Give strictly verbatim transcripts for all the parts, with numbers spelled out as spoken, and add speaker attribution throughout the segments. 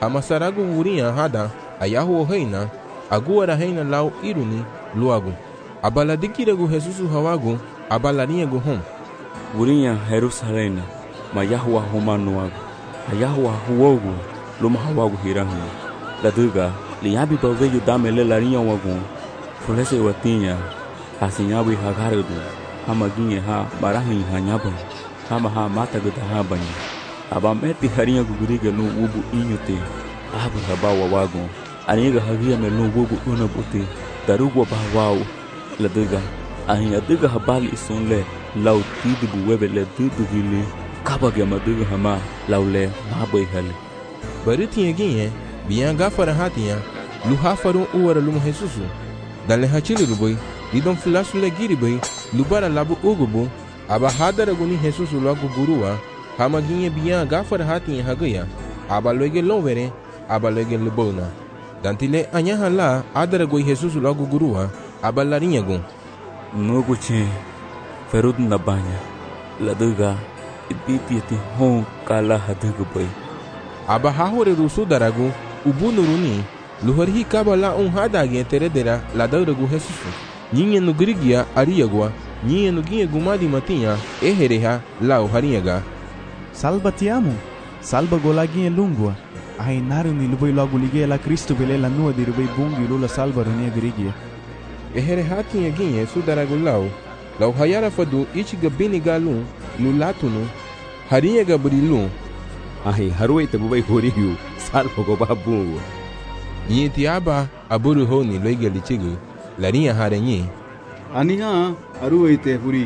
Speaker 1: Hamasaragu wuria hada ayahu reina agora reina lau iruni luagu abala dikiragu Jesusu hawagu abalarinhagu hom
Speaker 2: wuria Jerusalena mayahu humanuagu ayahu huogu luma hawagu hirahu laduga liabi baveju damele larinha wagu fulese watinha hasinhabi hagarudu hamaginhe ha barahin hanyaba hama ha matagu dahabani abameti harinha guguriga no ubu inyote abu habawa wagu aniga hagia me no ubu unabuti darugo bawau laduga ahin aduga habali isunle lau tidu webe le tidu gile kabaga maduga hama laule mabai hale
Speaker 1: baritinha ginhe biyan gafara hatinha luha faru uwara lumu Jesusu dale hachili ruboi lidon fulasu le giriboi lubara labu ugubu aba hadara guni Jesusu lagu gurua hama ginhe biyan gafara hatinha hagaya aba loige lonvere aba loige lubona dantile anyaha la adara goi Jesusu lagu gurua aba larinhagu
Speaker 2: nuguche ferud nabanya laduga ibiti ti hon kala haduga boy
Speaker 1: aba hahore rusu daragu ubunuruni luharhi kabala un hadage teredera ladaragu Jesusu nyinye nugrigia ariagwa nyinye nuginye gumadi matinha ehereha lau harinhaga
Speaker 3: salva ti amo salva golaginhe lungua ahinaruni lubai logo ligue la Cristo belela nua dirbai bungi lula salva runia grigia
Speaker 1: ehereha tinha ginhe sudaragu lau lau hayara fadu ichiga bini galun lulatunu harinhaga burilu
Speaker 4: ahi harui te bubai horiu salvo go babungu
Speaker 1: nyi tiaba aburu honi loiga lichigu larinha harenyi
Speaker 5: aniha arui te huri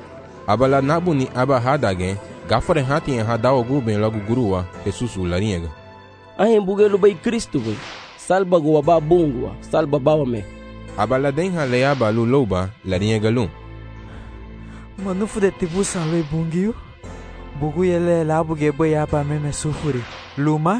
Speaker 1: abala nabuni aba hadage gafare hatinha hadawo guben logo gurua Jesusu larinhaga
Speaker 6: ahin bugelu bai Cristo bai salba go babungu salba bawame
Speaker 1: abala denha leaba luloba larinhaga lu
Speaker 7: manufu de tibu salwe bungiu bugu yele labu gebe yaba meme sufuri luma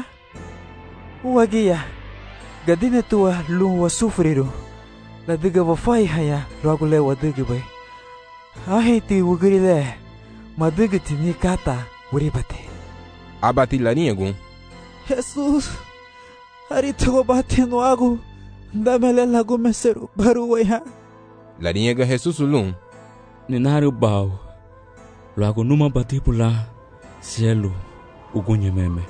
Speaker 7: uwagia gadine tua lu wa sufuriru la diga wa fai haya logo le wa diga bai ahi ti wugiri le ma diga ti ni kata wuri bate
Speaker 1: abati larinhagu
Speaker 7: Jesus hari to bate no agu damele lagu meseru baru waya
Speaker 1: larinhaga Jesusu lu
Speaker 2: ninaru bau lago numa batipula cielo ugunye meme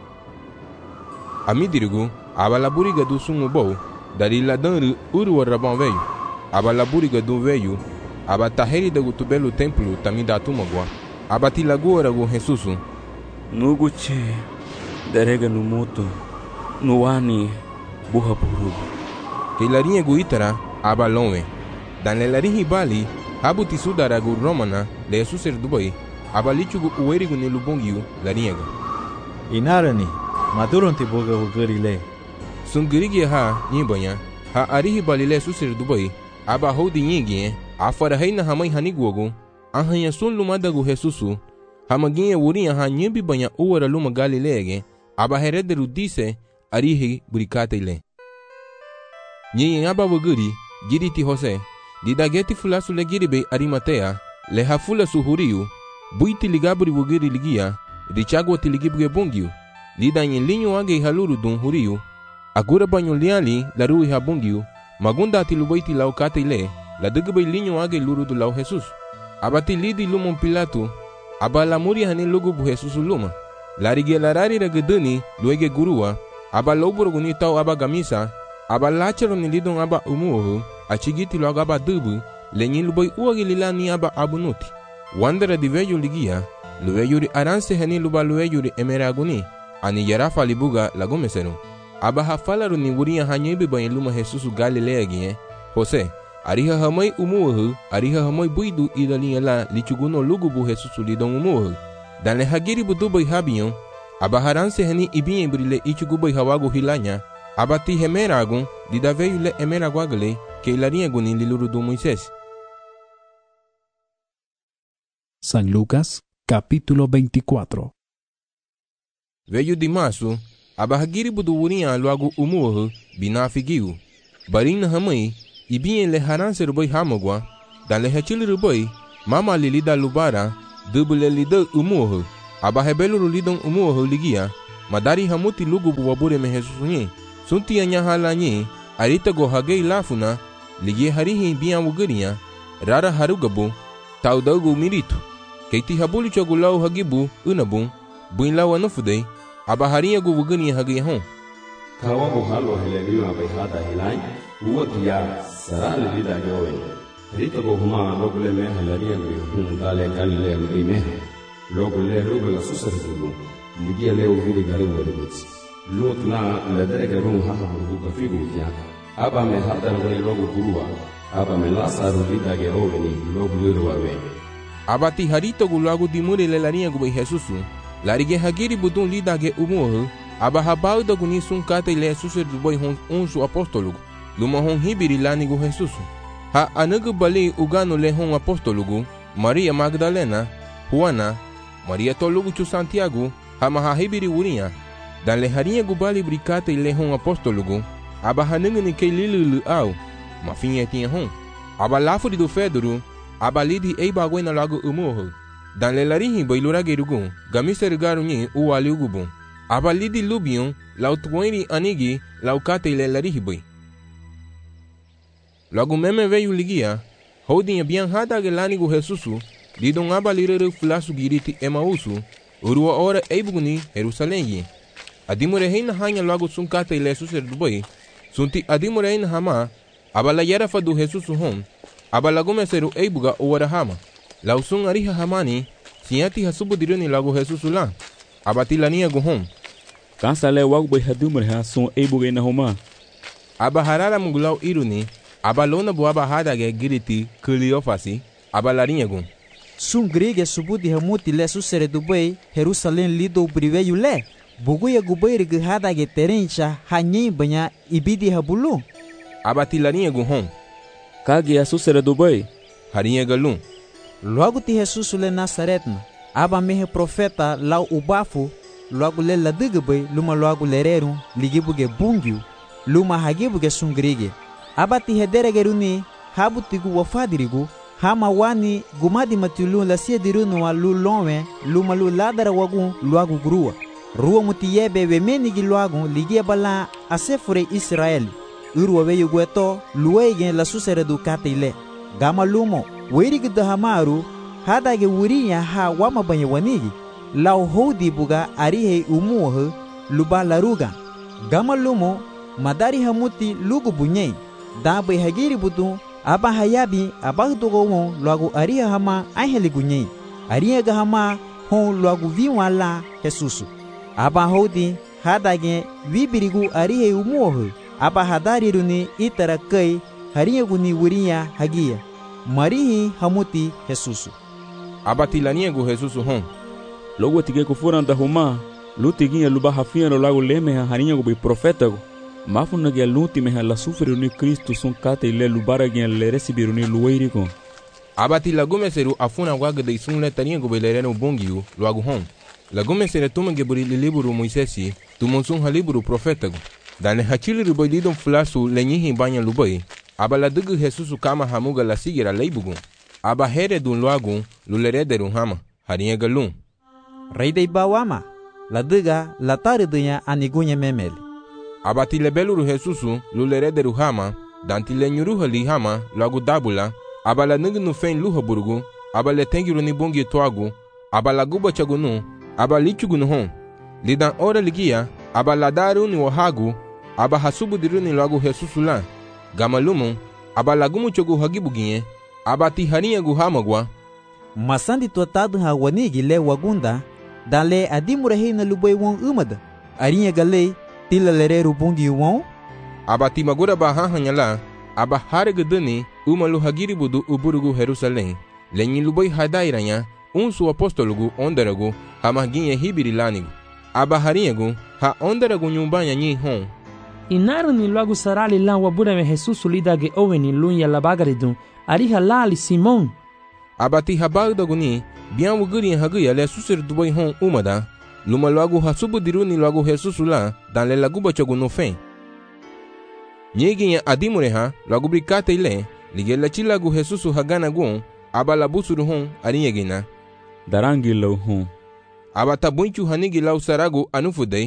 Speaker 1: amidirigu abala buriga do sungu bou dalila danru uru warabon veio abala buriga do veio abataheri da gutubelo templo tamida tumagwa abati lagora go Jesusu
Speaker 2: nuguche derega no moto nuani buha burugu
Speaker 1: telarinha guitara abalonwe danelarihi bali habuti sudaragu romana le Jesuser dubai abalichugu uerigu ne lubongiu larinhaga
Speaker 3: inarani maduronti boga ugarile
Speaker 1: sungirigi ha nyimbanya ha arihi balile Jesuser dubai aba hodi nyingie afara heina hamai haniguogu ahanya sun lumadagu Jesusu hamaginye wurinha ha nyimbi banya uwara luma galilege aba herederu dise arihi burikatele nyi aba wuguri giriti Jose didageti fulasu le giribe Arimatea le hafula suhuriu buiti ligaburi wugiri ligia richagwa tiligibwe bungiu lida nyilinyo age haluru dun huriu agura banyo liali larui habungiu magunda tilubaiti laukate ile la dugbe linyo age luru du lau Jesus abati lidi lumon Pilato abala muri hani lugu bu Jesus luma larige larari rageduni luege gurua abaloburu guni tau abagamisa abalachero ni lidon aba umuohu achigiti logo aba dubu lenyin lubai uagi lilani aba abunuti wandera diveyo ligia luweyuri aranse hani luba luweyuri emeraguni ani yarafa libuga lagomesero aba hafalaru ni wuria hanyibi bayin luma Jesusu Galilea gie Jose ariha hamai umuohu ariha hamai buidu idalinya la lichuguno lugubu Jesusu lidon umuohu dan le hagiri budubai habiyon aba haranse hani ibinye brile ichugubai hawagu hilanya abati hemeragun didaveyu le emeraguagale que ilarinhagu ni liluru do Moisés.
Speaker 8: San Lucas, capítulo veinticuatro.
Speaker 1: Veio Dimasu, abahagiri buduwurinha logo umuohu binafigiu. Barina hamai, ibinye le haranse rubai hamagwa, dan le hachili rubai, mama lilida lubara, dubule lida umuohu, abahebelu lidon umuohu ligia, madari hamuti lugu bu wabure me Jesus nyi sunti anya hala nyi arita go hagei lafuna ligi harihi bian wuguriya rara harugabu taudagu miritu keiti habulu chogu lau hagibu unabu buin lau anufudei aba hariya gu wuguriya hagei hon
Speaker 2: kawa go halo helemiwa bai hada helai uwakiya sarale vida jowen rita go huma logule me helariya gu hum dale kalile gu me logule logule susarulu ligia leo vile gari wadubutsi lutna ladere garum haha buga figu ya aba me hada ngani logo kurua aba me lasaru vida ge oveni logo lirwa we
Speaker 1: abati harito gulagu dimure lelariya gu bai Jesusu larige hagiri budun lida ge umuhu aba habau da guni sun kata ile Jesusu dubai hon unsu apostolugu luma hon hibiri lani gu Jesusu ha anagu bali ugano le hon apostolugu Maria Magdalena Juana Maria tolugu chu Santiago hama hahibiri wuria dan le harinha gubali bricata ile hon apostolugu aba hanungu ni kei lilu au mafinha tinha hon aba lafuri do Fedoro aba lidi ei bagwena lago umuho dan le larihi bailura gerugu gamiser garu ni uwali ugubu aba lidi lubion lautweri anigi laukata ile larihi boy lagu meme veio ligia holdinha bian hada gelani gu Jesusu lidon aba lirere flasu giriti Emausu urua ora eibuguni Jerusalém adimure heina hanya lago sunkata ile Jesusu dubai sunti adimure heina hama abala yarafa do Jesusu hon abala gomeseru eibuga ora hama lausun ariha hamani siati hasubu dirani lago Jesusu la abatilania go hon
Speaker 2: kansale wagu bai hadumure ha sun eibuga ina homa
Speaker 1: aba harara mugulau iruni abalona boaba hada ge giriti Cleofasi abalarinha go
Speaker 7: sun grige subudi hamuti le susere dubai Jerusalém lido briveyu le buguya gubairi ge hada ge terencha hanyi banya ibidi habulu
Speaker 1: abatilarinha go hon
Speaker 2: kage a susere dubai
Speaker 1: harinha galum
Speaker 7: logo ti Jesus le Nazaretna aba mehe profeta lau ubafu logo le ladigbe luma logo lereru ligibuge bungiu luma hagibuge sun grige aba ti hederegeruni habutigu wafadirigu hama wani gumadi matulu la siediruno wa lu lonwe lu malu ladara wagu luagu grua ruwa mutiyebe we menigi luagu ligia bala asefure Israeli urwa we yugueto luwege la susere du katile gama lumo werigi da hamaru hadage wuriya ha wama banye wanigi lau hodi buga arihe umuhe luba laruga gama lumo madari hamuti lugu bunyei dabe hagiri budu aba hayabi aba dogo logo aria hama aheli gunyei aria ga hama hon logo viwala Jesusu aba hodi hadage vibirigu arihe umuho aba hadariruni itara kai haria guni wuriya hagia marihi hamuti Jesusu
Speaker 1: abatilania go Jesusu hon
Speaker 2: logo tige ko furanda homa lutiginha luba hafia logo leme haria go bi profeta go mafuna ge luti me la sufre ni Cristo son kata ile lubara ge le recibiru ni luweiri ko
Speaker 1: abati lagume seru afuna waga de sun le tania go belereno bongiu logo hon lagume sere tuma ge buri liburu Moisesi tumon sun haliburu profeta go dane hachili ruboididon flasu lenyihi banya lubai abala dugu Jesusu kama hamuga la sigira leibugu aba here dun logo lulerederu hama harinha galum
Speaker 7: rei de bawama la duga la taridunya anigunya memeli
Speaker 1: abati lebeluru Jesusu lulere hama danti lenyuru hali hama lagu dabula abala nigi nu fen luha burgu abale tengiru ni bongi toagu abala guba chagunu abali chugunu hon lidan ora ligia abala daru ni wahagu aba hasubu diru ni lagu Jesusu la gamalumu abala gumu chogu hagibuginye abati harinha gu hamagwa
Speaker 7: masandi totadu ha wanigi le wagunda dale adimure heina lubai won umada arinha gale tila lereru bungi won
Speaker 1: abati magura baha hanyala aba harga dani umalu hagiri budu uburugu Jerusalém lenyi lubai hadairanya unsu apostolugu onderagu hamaginye hibiri lanigu aba harinhagu ha onderagu nyumbanya nyi hon
Speaker 9: inaru ni logo sarali lan wabura me Jesus lidage oweni lunya labagaridun ariha lali Simon
Speaker 1: abati habagdagu ni bian wuguri haguya le susir dubai hon umada luma logo hasubu diruni logo Jesusu la dan le laguba chogu no fen nyegi adimure ha logo bricata ile lige la chilagu Jesusu hagana gon abala busuru hon arinyegina
Speaker 2: darangi lo hon
Speaker 1: abata bunchu hanigi lau saragu anufudei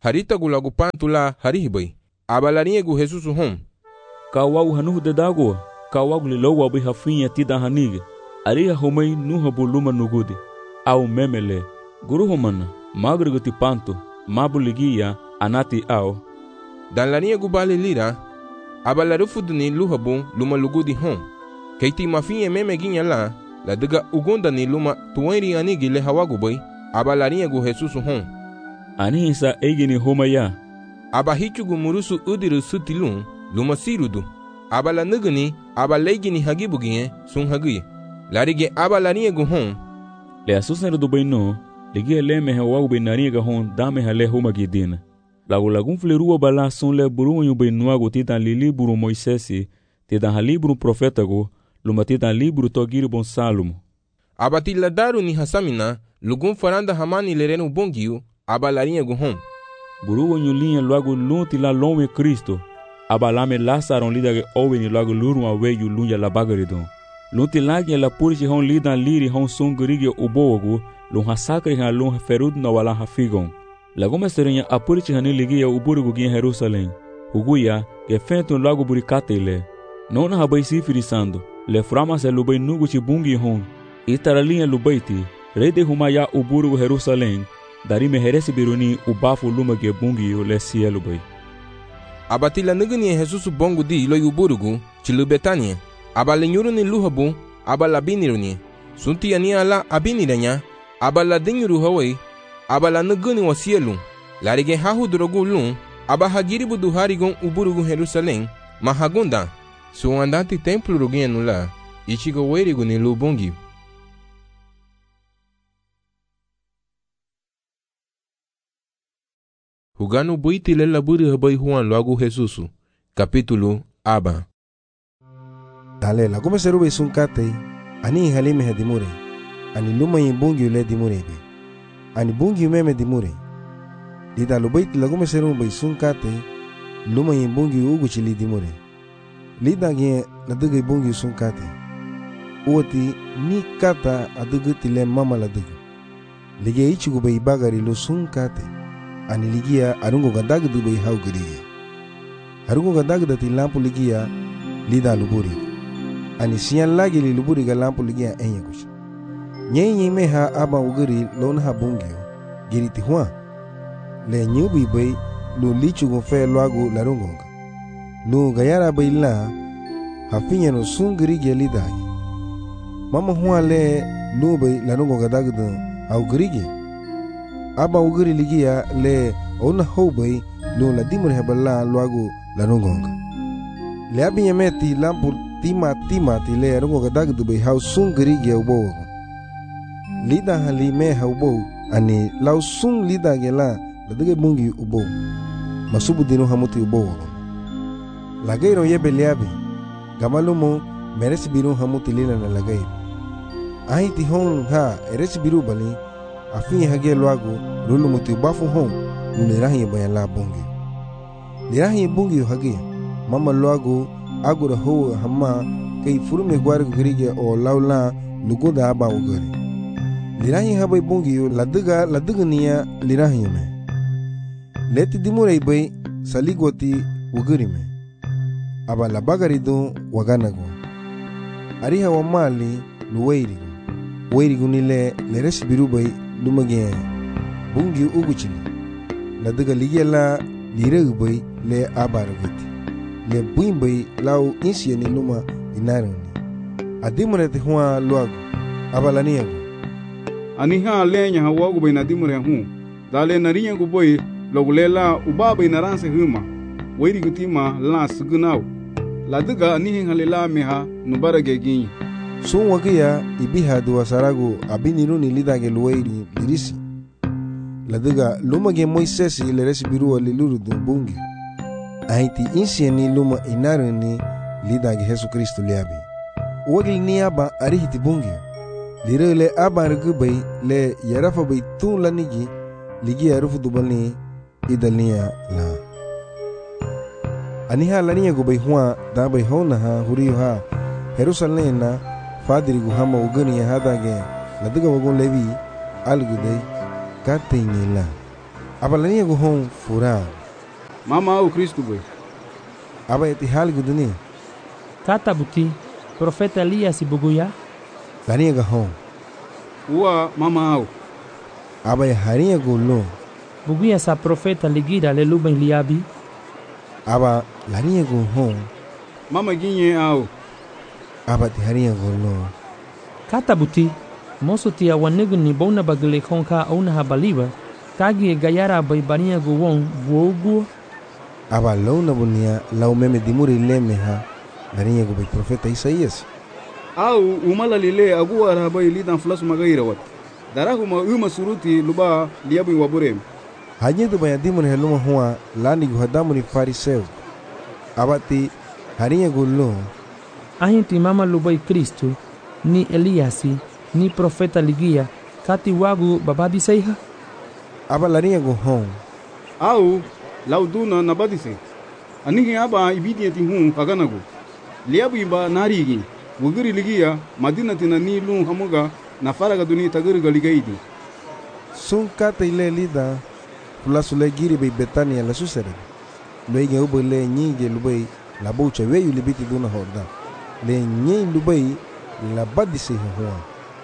Speaker 1: harita gu lagu pantula harihibay. Abalariye gu Jesus hom.
Speaker 2: Kawagu hanuhu de dago, kawagu lilowa bi hafinha tida hanige. Ariha homai nuha buluma nugudi. Au memele, guru homana, magruguti panto, mabuligia, anati au.
Speaker 1: Dan lariye gu bali lira, abalarufuduni luhabu luma lugudi hom. Keiti mafinha meme ginya la, la diga ugonda ni luma tuwairi anigi le hawagu bay, abalariye gu Jesus hom.
Speaker 2: Ani isa egini homaya.
Speaker 1: Aba hichugu murusu udiru sutilun luma sirudu. Aba la nuguni aba leigini hagibugie sun hagie. Larige aba lariye gu hon.
Speaker 2: Le asusneru du baino, ligie le mehe wagu bainarie ga hon dame hale homa gidina. Lagu lagun flerua bala sun le buru yu bainuagu titan li liburu Moisesi, titan ha liburu profetagu, luma titan liburu togiri bon Salumo.
Speaker 1: Aba tiladaru ni hasamina, lugun faranda hamani lerenu bongiu, aba lariye gu hon.
Speaker 2: Buru yu linha luagu lunti la lonwe Cristo, aba lame lasaron lidage owe ni luagu luru aweyu lunya la bagaridon. Lunti lagi la purichi hon lidan liri hon sungurigi ubogu, lun hasakri han lun ferud na wala hafigon. Lagome serenya apurichi hani ligia uburigu gin Jerusalém. Huguya, ge fentun luagu burikate ile. Nona habai sifirisando, le frama se lubai nugu chibungi hon. Itaralinha lubaiti, rei de humaya uburigu Jerusalém, dari meheresi biruni ubafu luma ge bungi le cielo bai.
Speaker 1: Abatila nuguni Jesus bongo di lo uburigu, chilu Betania. Aba lenyuru ni luhabu, aba la biniruni. Sunti ani ala abiniranya, aba la dinyuru hawai, aba la nuguni wa cielo. Larige hahu drogu lun, aba hagiribu du harigon uburugu Jerusalém, mahagunda. Su andante templo ruginha nula, ichigo weirigu ni lubungi. Hugano buiti lela buri habai huan loagu Jesusu. Capítulo Aba.
Speaker 10: Dale la come serube sun kate ani halime hedimure ani luma yimbungi le dimure be ani bungi meme dimure dida lubait la come serube sun kate luma yimbungi ugu chili dimure lida ge la dugi bungi sun kate oti ni kata adugu tile mama la dugu lige ichigu be bagari lo sun kate ani ligia arungo gadag du be haugri arungo gadag da tilampu ligia lida luburi ani siyan lagi li luburi ga lampu ligia enya kush nyenye me ha aba uguri lon ha bungio giriti hua le nyubi bay lu lichu go fe lwagu larungonga lu gayara bay la hafinya no sungri geli dagi mama hua le lu bay larungonga dagdu au grige aba uguri ligia le ona ho bay lu la dimur hebala lwagu larungonga le abinya meti lampu tima tima tile rungo gadag du be hau sung grige ubo lida hali me haubo ani lau sung lida gela dadige bungi ubo masubu dinu hamuti ubo lagairo ye beliabi gamalumo meresi biru hamuti lila na lagairo ahi ti hon ha eresi biru bali afi hage loago rulu muti bafu hon nirahi bayala bungi nirahi bungi hage mama loago agura ho hamma kay furume gwar grige o laula lugoda aba ugari lirahi habai bungi laduga laduga niya lirahi me leti dimure bay saligoti ugari me aba labagari do waganago ariha wa mali luweiri weiri gunile leres biru bay lumage bungi uguchili laduga ligela lireg bay le abaragoti le buimbay lau insiani luma inarani adimure te hua luagu abalaniagu
Speaker 5: aniha lenya hawagu bay nadimure hu dale narinya gu boy logulela ubaba inaranse huma weiri gutima la sugunau laduga anihin halela meha nubara gegin
Speaker 10: sun wagia ibiha duwa saragu abiniruni lidage luweiri dirisi laduga lumage Moisesi leresi biruwa liluru bungi aiti insiani luma inarani lidage Yesu Kristo liabi wagil ni aba arihiti bungi lire le aba rugubay le yarafa bay tun lanigi ligi yarufu dubani idalniya la aniha laniya gubay hua dabay hona ha huriyo ha Jerusalem na fadiri guhama ugani ya hadage laduga wagun levi alguday katenyela aba larinha gu hon furang
Speaker 5: mama au Kristo boy
Speaker 10: aba eti hal gu duni
Speaker 9: Kata buti, profeta Elias si buguya.
Speaker 10: larinha ga hon
Speaker 5: ua mama au
Speaker 10: aba ya harinha gu lo
Speaker 9: Buguya sa profeta ligira le luben liabi.
Speaker 10: aba larinha gu hon
Speaker 5: mama ginye au
Speaker 10: aba ti harinha gu lo
Speaker 9: Kata buti, moso tia wanigu ni bona bagale konka ona habaliba. Kagi e gayara bai barinha gu won buogu.
Speaker 10: aba lo na bunia lau meme dimuri leme ha larinha gu bai profeta Isaías
Speaker 5: au umala lile agua rabai lidan flasu magaira wat darahu ma uma suruti luba liabu waburem
Speaker 10: hanya tu banyak dimuri heluma hua lani gu hadamu ni fariseu aba ti harinha gu lo
Speaker 9: Ahinti mama lubai Kristo, ni Eliasi, ni profeta ligia. Kati wagu babadi seiha.
Speaker 10: aba larinha gu hon
Speaker 5: au lauduna nabadise anihi aba ibidi eti hun kaganagu liabu iba narigi wugiri ligia madina tina ni lu hamuga na faraga duni tagiri galigaidi
Speaker 10: sun kata ile lida fulasu le giri bei Betania la susere luege ubo le nyige lubai la boucha weyu libiti duna horda le nye lubai la badise huwa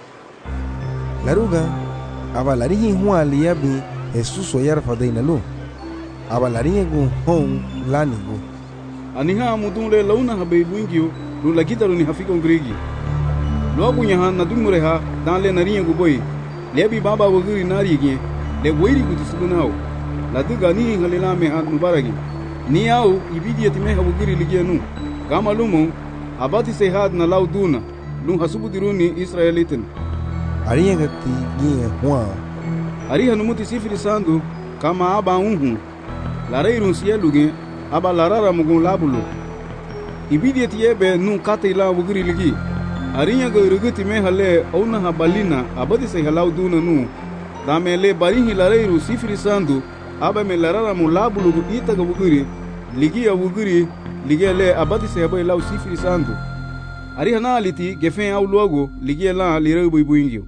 Speaker 10: laruga aba larihi huwa liabi Jesus wa yarfa daina lu aba larihi gu hon lani gu
Speaker 5: aniha mudunle launa habe buingio lu lagita lu ni hafiko ngrigi lu abu nyaha na dumure ha dan le nariye gu boy lebi baba wugiri narigi le weiri gu tisugunao la diga ni halila me ha mubaragi ni au ibidi yatime ha wugiri ligienu kama lumo abati se had na lauduna lu hasubu diruni Israelitin
Speaker 10: ariya gati gie huwa
Speaker 5: ariha numuti sifiri sandu kama aba unhu la reirun sieluge aba larara mugun labulu ibidi yetiebe nu kate ila wugiri ligi ariya ga ruguti me hale ona habalina abadi se halauduna nu dame le barihi la reiru sifiri sandu aba me larara mu labulu gu ita ga wugiri ligi ya wugiri ligi le abadi se aba ila sifiri sandu ariha na aliti gefen au logo ligi la lireu buingio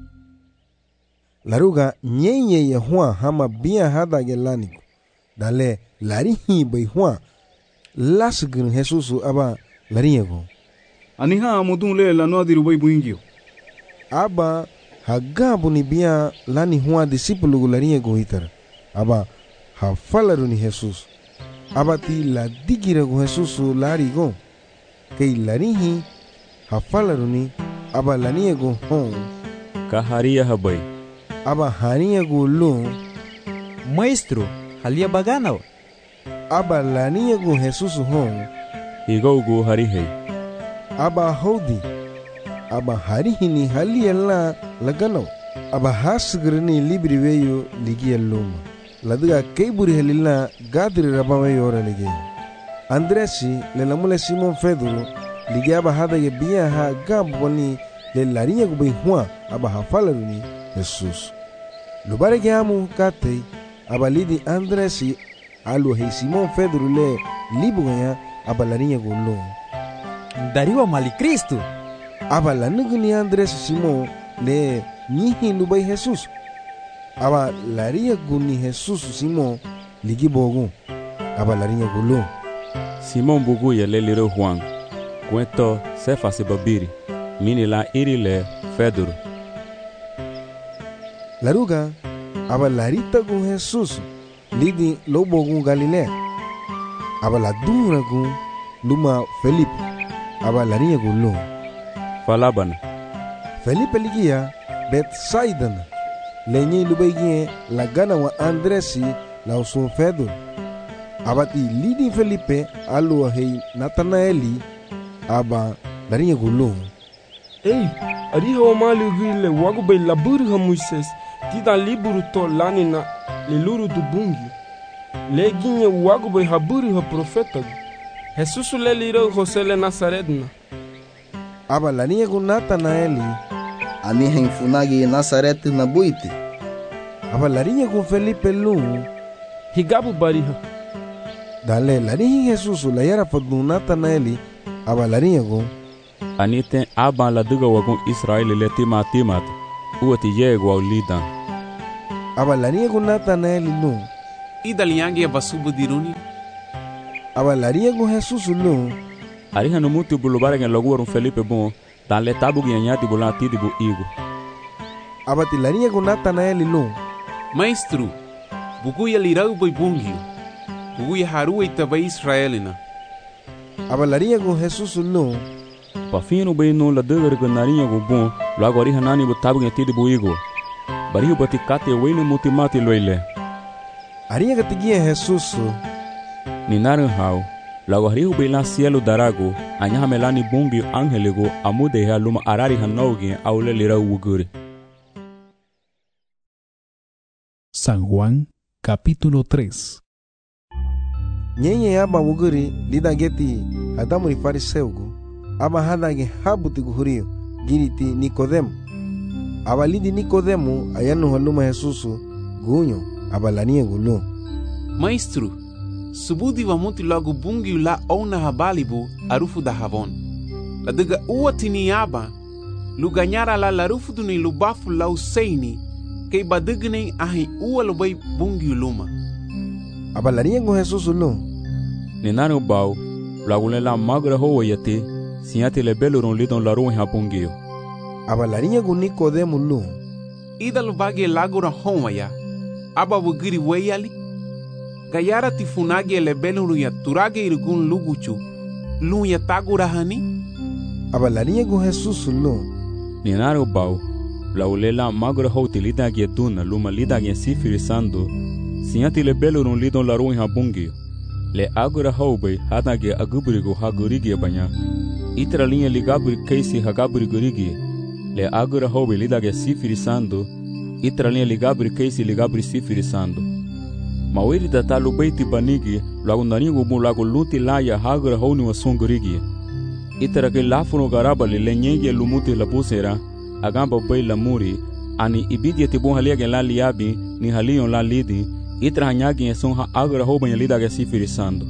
Speaker 10: laruga nyenye ya huwa hama bia hada gelani dale larihi bai huwa lasgin Jesusu aba lariya go
Speaker 5: aniha mudun le la no diru bai buingio
Speaker 10: aba hagabu ni bia lani huwa disipulu gu lariya go hitar aba hafalaru ni Jesus aba ti la digira go Jesusu lari go kei larihi hafalaru ni aba laniya go hon
Speaker 2: kaharia habai
Speaker 10: aba haniya gu lu
Speaker 7: Maestro, halia baganaw.
Speaker 10: aba laniya gu Jesus hon
Speaker 2: igau gu harihei
Speaker 10: aba hodi aba harihini haliya la laganaw aba hasgirni libri weyo ligiya luma ladiga keiburi helila gadri rabawe yora ligi Andresi le lamule Simon Pedro ligiya aba hada ye biya ha gaboni le lariya gu bai huwa aba hafalaruni Jesus lubare gamu kate abalidi Andresi alu hei Simon Pedro le libuganya abalarinya golo
Speaker 7: Dariwa mali Kristo
Speaker 10: abalanugni Andresi Simon le nihi lubai Jesus aba laria guni Jesus Simon ligi bogu abalarinya golo
Speaker 2: Simon bugu ya le liro Juan cuento sefa se babiri mini la iri le Pedro
Speaker 10: laruga aba larita gu Jesus lidi lobo gu Galilea aba la dura gu luma Felipe aba larinya gu lo
Speaker 2: falabana
Speaker 10: Felipe ligia Bethsaida lenye lubegie la gana wa Andresi la usun Pedro abati lidi Felipe alu hei Natanaeli aba larinya gu lo
Speaker 11: ei ari hawa mali gile wagu bai laburi ha Moises tida liburu to lani na le luru du bungi le ginye wagu bai haburi ha profeta Jesus le liro Jose le Nazaretna
Speaker 10: aba laniya gu Natanaeli
Speaker 12: ani henfunagi Nazaret na buiti
Speaker 10: aba larinya gu Felipe lu
Speaker 11: higabu bariha
Speaker 10: dale larihi Jesus la yara fadu Natanaeli aba larinya gu
Speaker 2: anite aban la duga wagun Israel le tima timat uati yego lidan
Speaker 10: aba lania gu Natanael lu
Speaker 13: idaliange basubu diruni
Speaker 10: aba laria gu Jesus lu
Speaker 2: ariha no muti bulubare ngen logu warum Felipe bon dan le tabu gi nyati bulan tidi bu igo
Speaker 10: aba ti laria gu Natanael lu
Speaker 13: maestro bugu ya lirau boy bungi bugu ya haru ita ba Israelina
Speaker 10: aba laria gu Jesus lu
Speaker 2: pa fino bay no la dever gu narinha gu bon logo ariha nani bu tabu ngen tidi bu igo barihu bati kate wene muti mati loile
Speaker 10: aria ga tigia Jesus
Speaker 2: ni narin hau lago harihu bela cielo darago anyaha melani bungi angelego amude ha luma arari hanogi aule lira ugure.
Speaker 8: San Juan capítulo tres.
Speaker 10: Nyenye aba uguri lida geti adamuri fariseugo aba hadage habuti guhurio giriti Nicodemo aba lidi Nicodemo ayanu haluma Jesusu gunyo aba lania gulu
Speaker 13: maestro subudi wa muti logo bungi la ona habalibu arufu da havon la diga uwa tiniaba luganyara la larufu duni lubafu la usaini kei badigne ahi uwa lubai bungi luma
Speaker 10: aba lania gu Jesusu lu
Speaker 2: ni nanu bau lagu la magra ho yate siate le beloron lidon la ruha bungio
Speaker 10: aba lania gu Nicodemo lu
Speaker 13: idal bage lagura homaya aba wugiri weyali gayara tifunage le beluru ya turage irgun luguchu lu ya tagura hani
Speaker 10: aba lania gu Jesus lu
Speaker 2: ni nanu bau laulela magra ho tilida ge duna luma lida ge sifiri sando siate le belurun lidon la ruha bungio le agura ho be hata ge agubirigo hagurigi banya itra linha ligabri keisi hagabri gurigi le agura ho be lida ge sifiri sando itra linha ligabri keisi ligabri sifiri sando mawiri data lubaiti banigi lagu naringu bu lagu luti laya hagura ho ni wasongurigi itra ge lafuno garaba le nyenge lumuti la busera agamba bay la muri ani ibidi tibun halia ge la liabi ni halion la lidi itra hanyagi son ha agura ho banya lida ge sifiri sando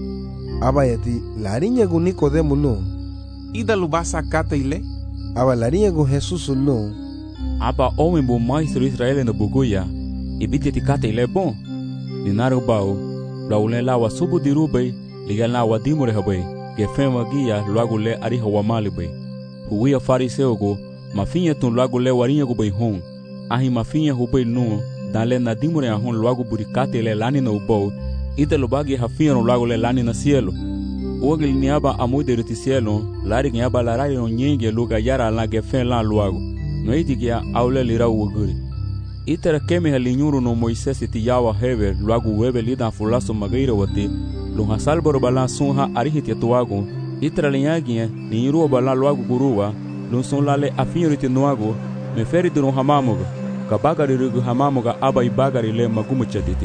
Speaker 10: aba yati larinya gu Nicodemo lu
Speaker 13: ida lubasa kata ile
Speaker 10: aba larinya gu Jesus lu
Speaker 2: aba owen bu maestro Israel no buguya ibidi tikata ile bon ni naru bau laule la wasubu dirubei ligal na wadimure habei ge fema gia luagu le ari hawa malibei huia fariseo go mafinha tun luagu le warinha go bei hon ahi mafinha hubei nu dale na dimure ahon luagu burikate le lani no bau ita lubagi hafia no luagu le lani na cielo ogil niaba amude ruti cielo lari niaba larari no nyenge luga yara la ge fen la luagu no itigia aule lira uguri itara keme halinyuru no Moises ti yawa hever luagu webe lida fulaso magaira wati lunha salboro bala sunha arihiti tuago itara linyagia ni iruwa bala luagu guruwa lun son lale afinyoriti nuago me feri duru hamamuga kabagari rugu hamamuga aba ibagari le magumu chaditi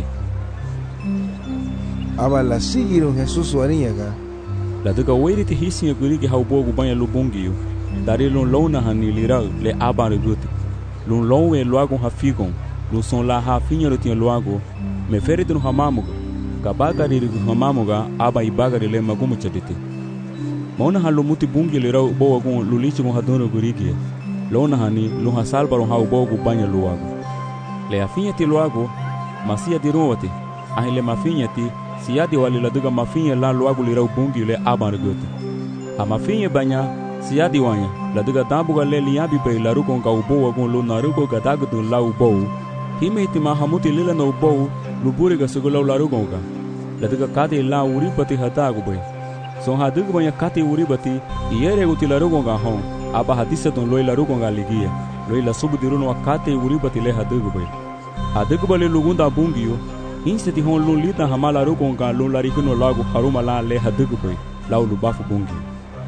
Speaker 10: aba la sigiro Jesus warinyaga
Speaker 2: la duga weiriti hisinga gurigi haubogu banya lubungiyo dari lun lona hani lirau le aba ruguti lun lowe luago hafigon lun son la hafinyoriti luago me feri duru hamamuga kabagari rugu hamamuga aba ibagari le magumu chaditi mauna halu muti bungi lirau bogu lulichi mo hadoro gurigi lona hani luha salbaro haubogu banya luago le afinyati luago masia diruwati ahile mafinyati siadi wali la duga mafinye la luagu lirau bungi le aban ruguti ha mafinye banya siadi wanya la duga tambuga le liabi be la rugon ka ubo wagun lu na rugo ga dagudu la ubo hime itima hamuti lila na ubo luburi ga sugulau la rugon ka la duga kati la uripati hatagu be son ha duga banya kati uripati iyere uti la rugon ga hon aba hadisa ton loi la rugon ga ligia loi la subu diruno kati uripati le hadugu be hadugu bale lugunda bungiyo insteti hon lu lita hamala rugon ga lu la rikuno lagu haruma la le hadugu be la ulubafu bungi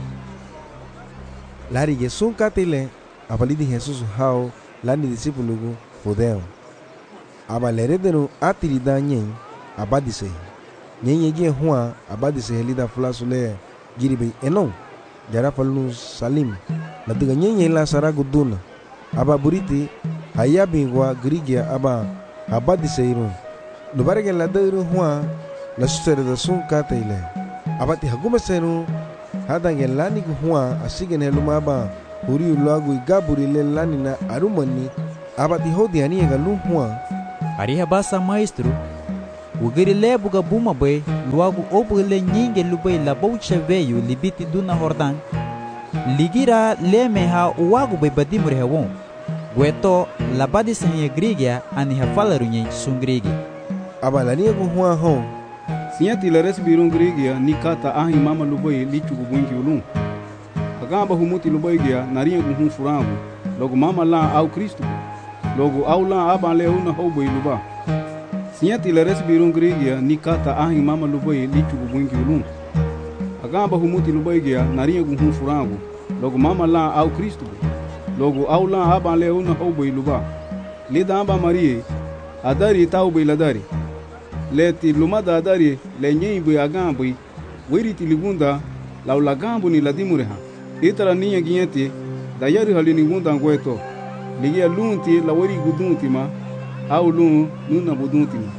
Speaker 10: lari gesun katile abalidi Jesus hao lani disipulugu fudeo aba leredenu atirida nyen abadise nyenye gie hua abadise helida fulasule giribe enon jara falnu salim la diga nyenye la saragu duna aba buriti hayabingwa grigia aba abadise iru dubarege la deiru hua la susere da sun katile abati hagume senu hadange lani hua asigen heluma aba huriu lagu igaburi le lani na arumani abati hodi ani ga lu hua
Speaker 7: Ariha basa maestro, ugiri le buga buma bay, luagu obule nyinge lubay laboucha veio libiti duna Jordan. Ligira le meha uwagu bay badimure hewon. Gueto labadi sahnya grigia ani hafalarunya sungrigi.
Speaker 10: Abalania gu hua hon.
Speaker 5: Sinyati la res birung grigia ni kata ahi mama lubay lichu gu bwingi ulun. Agamba humuti lubay gia naria gu hun furangu. Logo mama la au Kristo. Logo au la aba le una hobo luba. Sinyati la res birung grigia ni kata ahi mama lubay lichu gu bwingi ulun. Agamba humuti lubay gia naria gu hun furangu. Logo mama la au Kristo. Logo au la aba le una hobo luba. Lida aba marie adari tau bay ladari. Le ti lumada adari le nyei bay agambo wiri ti ligunda lau lagambo ni ladimureha. Itara niya ginyeti dayari halini gunda ngweto. Ligia lunti la wiri gudunti ma au lun nuna budunti ma.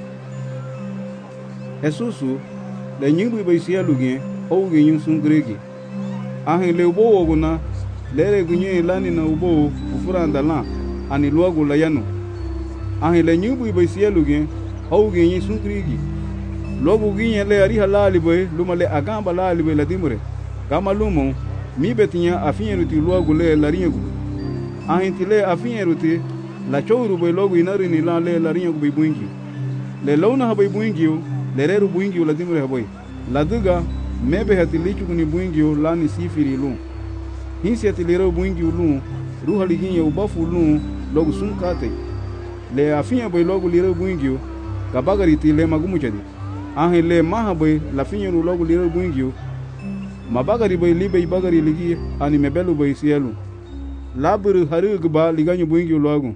Speaker 5: Jesusu le nyimbu bay siya lugien ou ginyun sun gregi. Ahin le ubo oguna lere gunye lani na ubo ufuranda la ani luagu la yanu. Ahin le nyimbu bay siya lugien ou ginyun sun gregi. Logo ginye le ari halali bay luma le agamba lali bay la dimure. Kama lumo mi betinya afinyeruti luagu le larinyagu. Ahinti le afinyeruti la chouru bay logo inari ni la le larinyagu bay buingi. Le launa ha bay buingi le reru buingi la dimure ha bay. La duga mebe hati lichu kuni buingi la ni sifiri lu. Hinsi hati le reru buingi lu ruha liginye ubafu lu logo sunkate. Le afinya bay logo le reru buingi kabagariti le magumu chadi. Ahin le maha bay la finyeru logo le reru buingi mabagari bay libe bagari ligi ani mebelu bay sielu laburu harugba liganyo buingi logo.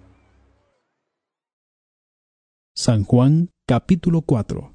Speaker 8: San Juan capítulo cuatro.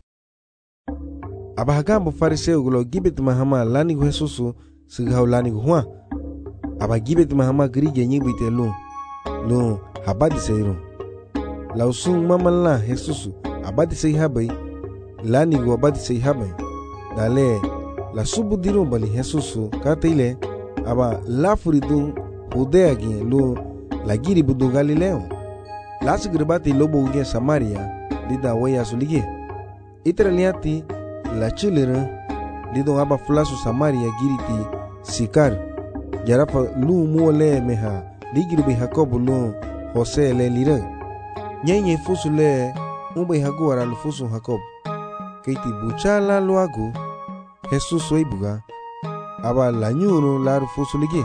Speaker 10: Abahagambo fariseu gulo gibet mahama lani gu Jesusu sigau lani gu Juan. Aba gibet mahama grige nyibite lu lu habadi seiru. Lausung mamala Jesusu abadi sei habai lani gu abadi sei habai. Dale la subu dirum bali Jesusu kataile aba la furidun hudeagi lu la giri budu Galileo. La sigribati lobo uge Samaria lida waya sulige. Itraliati la chilera lidon aba flasu Samaria giriti Sikar. Jarafa lu muole meha ligiri bi Jacob lu Jose le lira. Nyenye fusu le umbe hagu ara lu fusu Jacob. Keiti buchala luagu Jesus soibuga aba la nyuru la rufusu ligi.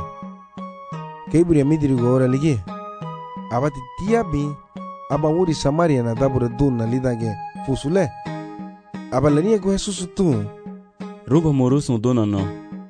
Speaker 10: Keiburi midiri gora ligi. Aba ti tiabi aba wuri Samaria na dabura dun na lidage fusule. Aba la niya go Jesus tu.
Speaker 2: Ruba morusu dona no.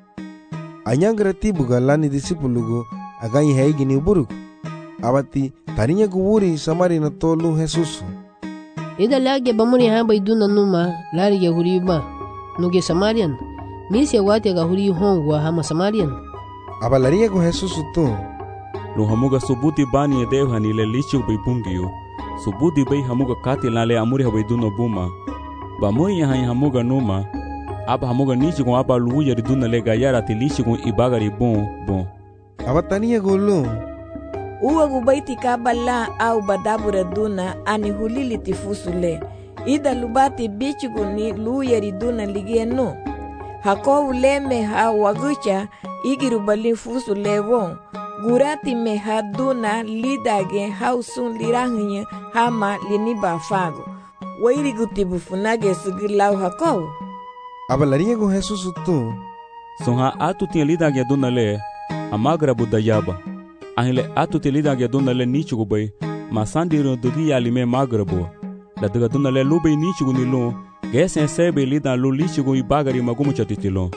Speaker 10: Anyangra tibuga lani disipulugo aganyi haigi ni uburuk. Aba ti tarinya go wuri Samaria na tolu Jesus.
Speaker 14: Ida lage bamuri hamba iduna numa lari ya huriba. Nuge Samarian. Misi wati aga huri hongwa hama Samarian.
Speaker 10: Abalaria ko Jesus tu.
Speaker 2: Lo hamuga subuti bani edev hani le lichu bay bungiyo. Subuti bay hamuga kati lale amuri habay duno buma. Ba moi yahan hamuga numa. Aba hamuga nichi kon aba luya di duna le gayara ti lichi kon ibagari bon bon.
Speaker 10: Abatania golo.
Speaker 15: Uwa gubaiti kabala au badabura duna ani hulili tifusule. Ida lubati bichugu ni luya di duna ligieno. Hako uleme ha wagucha igirubali fusu lewon. Gurati me ha duna lidage hausun lirahinya hama liniba fago. Wairi gutibu funage sugilau hako.
Speaker 10: Abalaria go Jesus tu.
Speaker 2: Sonha atu tinha lidage duna le amagra budayaba. Ahile atu te lidage duna le nichugo bay. Masandiro dugi alime magrabo. La duga duna le lube nichugo nilon. Gesen sebe lida lu lichigo ibagari magumu chatitilo.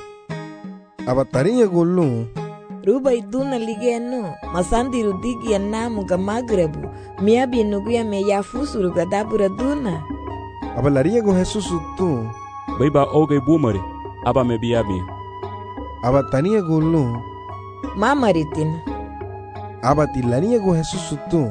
Speaker 10: Abataria golu.
Speaker 15: Ruba iduna ligeno. Masandi rudigi ya namu ga magrebu. Miabi nuguya me ya fusuru ga dabura duna.
Speaker 10: Abalaria go Jesus tu.
Speaker 2: Baiba oge bumari. Aba me biabi.
Speaker 10: Abatania golu.
Speaker 15: Mamaritin.
Speaker 10: Abatilania go Jesus tu.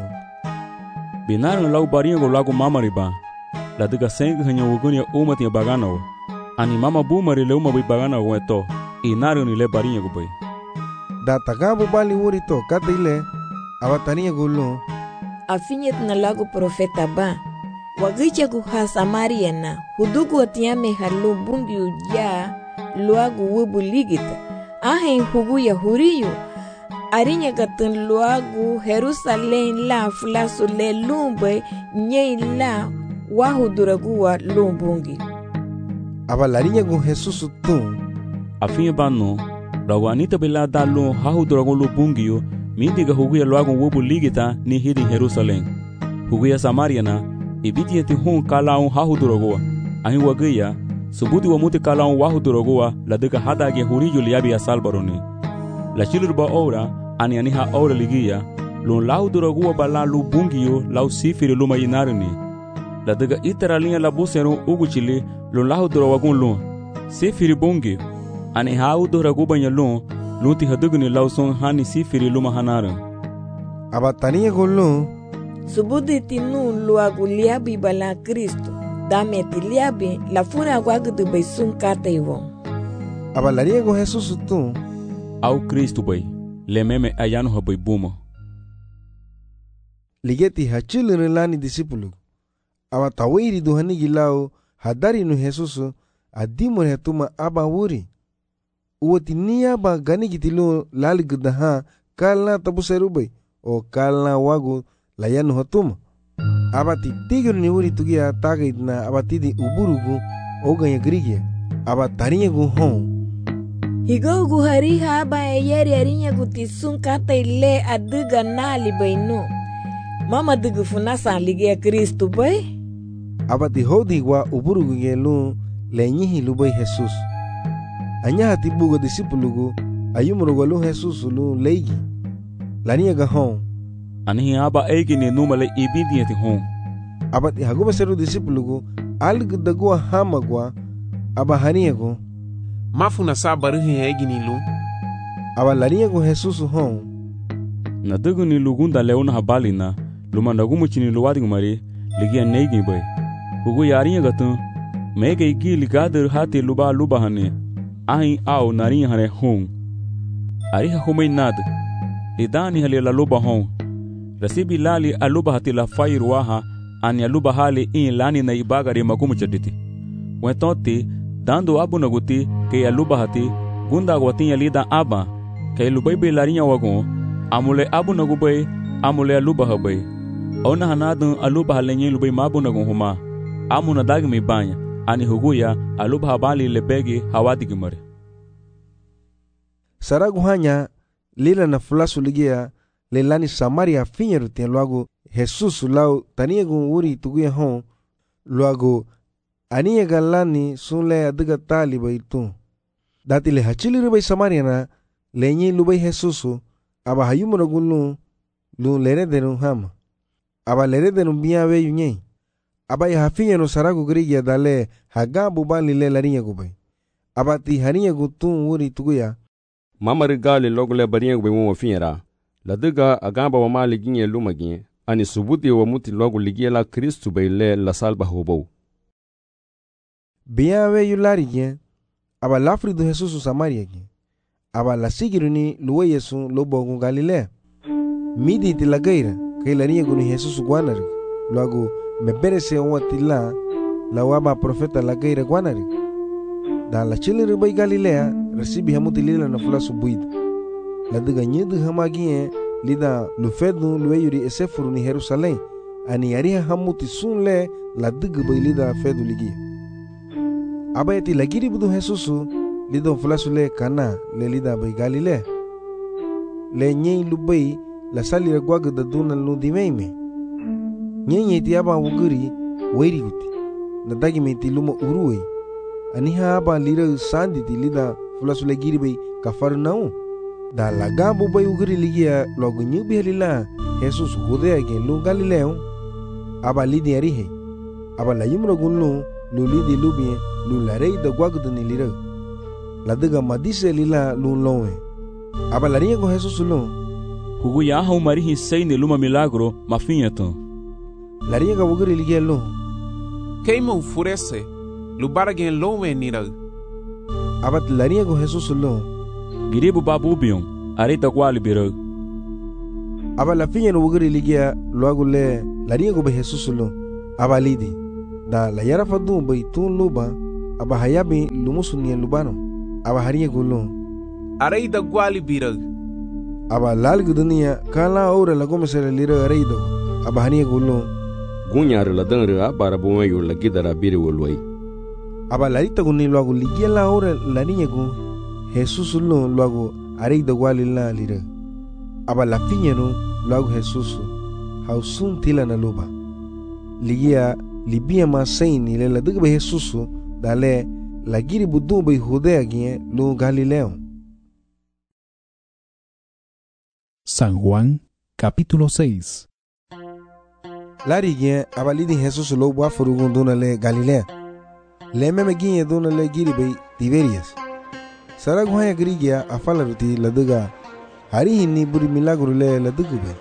Speaker 2: Binaran lau barinha go lago mamariba. La diga sengi hanya wugunya umati ya bagano. Ani mama bumari le uma bai bagano weto. Inaru ni le barinha go bai.
Speaker 10: Da tagabu bali wurito kata ile. Abatania gulu.
Speaker 15: Afinyet na lago profeta ba. wagicha guha Samaria na hudugu atiame halu bungi uja luagu wubu ligita ahen hugu ya huriyo arinya katun luagu Jerusalem la fulasu le lumbe nye la wahuduraguwa lumbungi
Speaker 10: aba larinya gu Jesus tu
Speaker 2: afinha bano rawa anita bela dalu hahuduragu lumbungiyo midiga hugu ya luagu wubu ligita ni hidi Jerusalem hugu ya Samaria na ibiti ti hun kalaun hahuduraguwa ahin wagiya subudi wa muti kalaun wahuduraguwa la dega hadage huriyo liabi ya salbaroni la chilurba ora ani aniha ora ligiya lun lahuduraguwa bala lumbungiyo lau sifiri luma yinarini la dega iteralinha la buseru uguchili lun lahudurawagun lun sifiri bungi ani hahuduragu banya lun lun ti hadugni lau son hani sifiri luma hanarin
Speaker 10: abataniya gulun
Speaker 15: subudi tinu luagu liabi bala Kristo dame ti liabi la fura guagudu bay sun kata iwo
Speaker 10: aba lariya gu Jesus tu
Speaker 2: au Kristo bay le meme ayano ha bay buma
Speaker 10: ligeti hachilun lani disipulu aba tawiri duhani gilao hadari nu Jesus adimur hetuma aba wuri uwati niya ba gani gitilu lali gudaha kalna tabu serubay o kalna wagu layanu hatuma abati tigir ni wuri tugia tagaidna abati di uburugu oganya grigia abatarinya gu hon
Speaker 15: higo gu hariha ba yeri arinya gu tisun kata ile aduga nali bainu mama dugu funasa ligia Kristo bay
Speaker 10: abati hodi wa uburugu gelu lenyihi lubay Jesus anya hati bugo disipulugu ayumurugu lu Jesus lu leigi lania ga hon
Speaker 2: anihi aba egi ni numale ibidi ti hon
Speaker 10: abati haguba seru disipulugu alg dagua hamagwa aba haniego
Speaker 13: mafuna sabarihi egi ni lu
Speaker 10: aba laniego Jesus hon
Speaker 2: na dugu ni lugunda leona habalina lumanda gumuchini luwadi ngumari ligia neigi bay hugu yarinya gatun mege igi ligader hati luba luba hane ahi au narinya hane hon ariha humay nad idani hali la luba hon rasibi lali aluba hati la fairuaha ani aluba hali in lani na ibagari magumu chaditi wentoti dando abu naguti ke aluba hati gunda gwatin lida aba ke lubai be larinya wagon amule abu nagubai amule aluba habai ona hanadun aluba halenye lubai mabu nagun huma amuna dagmi banya ani huguya aluba habali lebegi hawadi gimare
Speaker 10: saragu hanya lila na fulasu ligia lelani Samaria finyeru tien luago Jesus lau taniegu uri tuguya hon luago aniega lani sunle adiga tali baitu dati le hachili rubai Samaria na lenye lubai Jesus aba hayumura gulu lu lere denu hama aba lere denu biya we yunye aba ya hafinyeru saragu grigia dale hagabu bali le larinya gubai aba ti harinya gutun uri tuguya
Speaker 4: mamari gali logole barinya gubai mo finyera ladiga agamba wa mali ginye lumagin ani subuti wa muti logu ligie la Kristu bayle la salba hobo
Speaker 10: biyawe yulari gen aba lafri do Jesus Samaria gen aba la sigiruni luwe Yesu lobo Galilea midi ti lagaira kay lariya gunu Jesus guanari luago meberese watila la waba profeta lagaira guanari da la chiliri bay Galilea resibi hamuti lila na fulasu buida la diga nyidu hamagie lida lufedu lueyuri esefuru ni Jerusalem ani yariha hamuti sunle la diga bay lida fedu ligia abayati lagiri budu Jesusu lido fulasu le kana le lida bay Galilea le nyei lubay la salira gwaga da duna lu dimeime nyei ti aba wuguri wairi guti na dagi meti luma uruwe ani ha aba lira sandi ti lida fulasu le giri bay Kafarnaum da la gambo bay uguri ligia logo nyubi halila Jesus gudea gen lu Galileo aba lidi arihe aba la yumro gunlu lu lidi lubie lu la rei da gwagudu ni lira la diga madise lila lu lowe aba la ringo Jesus lu
Speaker 2: hugu ya ha umarihi seine luma milagro mafinyeto
Speaker 10: la ringo uguri ligia lu
Speaker 13: keima ufurese lu baragen lowe nira
Speaker 10: aba la ringo Jesus lu
Speaker 2: giribu babu bion arita kwali biro
Speaker 10: aba la finya no uguri ligia luago le la ringo be Jesus lu aba lidi da la yara fadu bai tun luba aba hayabi lumusunia lubano aba hariye gulun
Speaker 13: arai da gwali birag
Speaker 10: aba lalgu dunia kala ora la gomesere lira arai da aba hariye gulun
Speaker 4: gunyar la dangre abara bume yo la gidara bire wolwai
Speaker 10: aba larita gunni luago ligiela ora la niña gun Jesus lo luago arai da gwali la lira aba la fiñero luago Jesus hausun tila na luba ligia libia ma saini le la dugbe Jesus dale la giri budu be Judea gie lo Galileo.
Speaker 8: San Juan capítulo seis.
Speaker 10: Lari gie abalidi Jesus lo wa furugun dona le Galilea le meme gie dona le giri be Tiberias sara guhaya grigia afala ruti la duga hari hinni buri milagro le la dugbe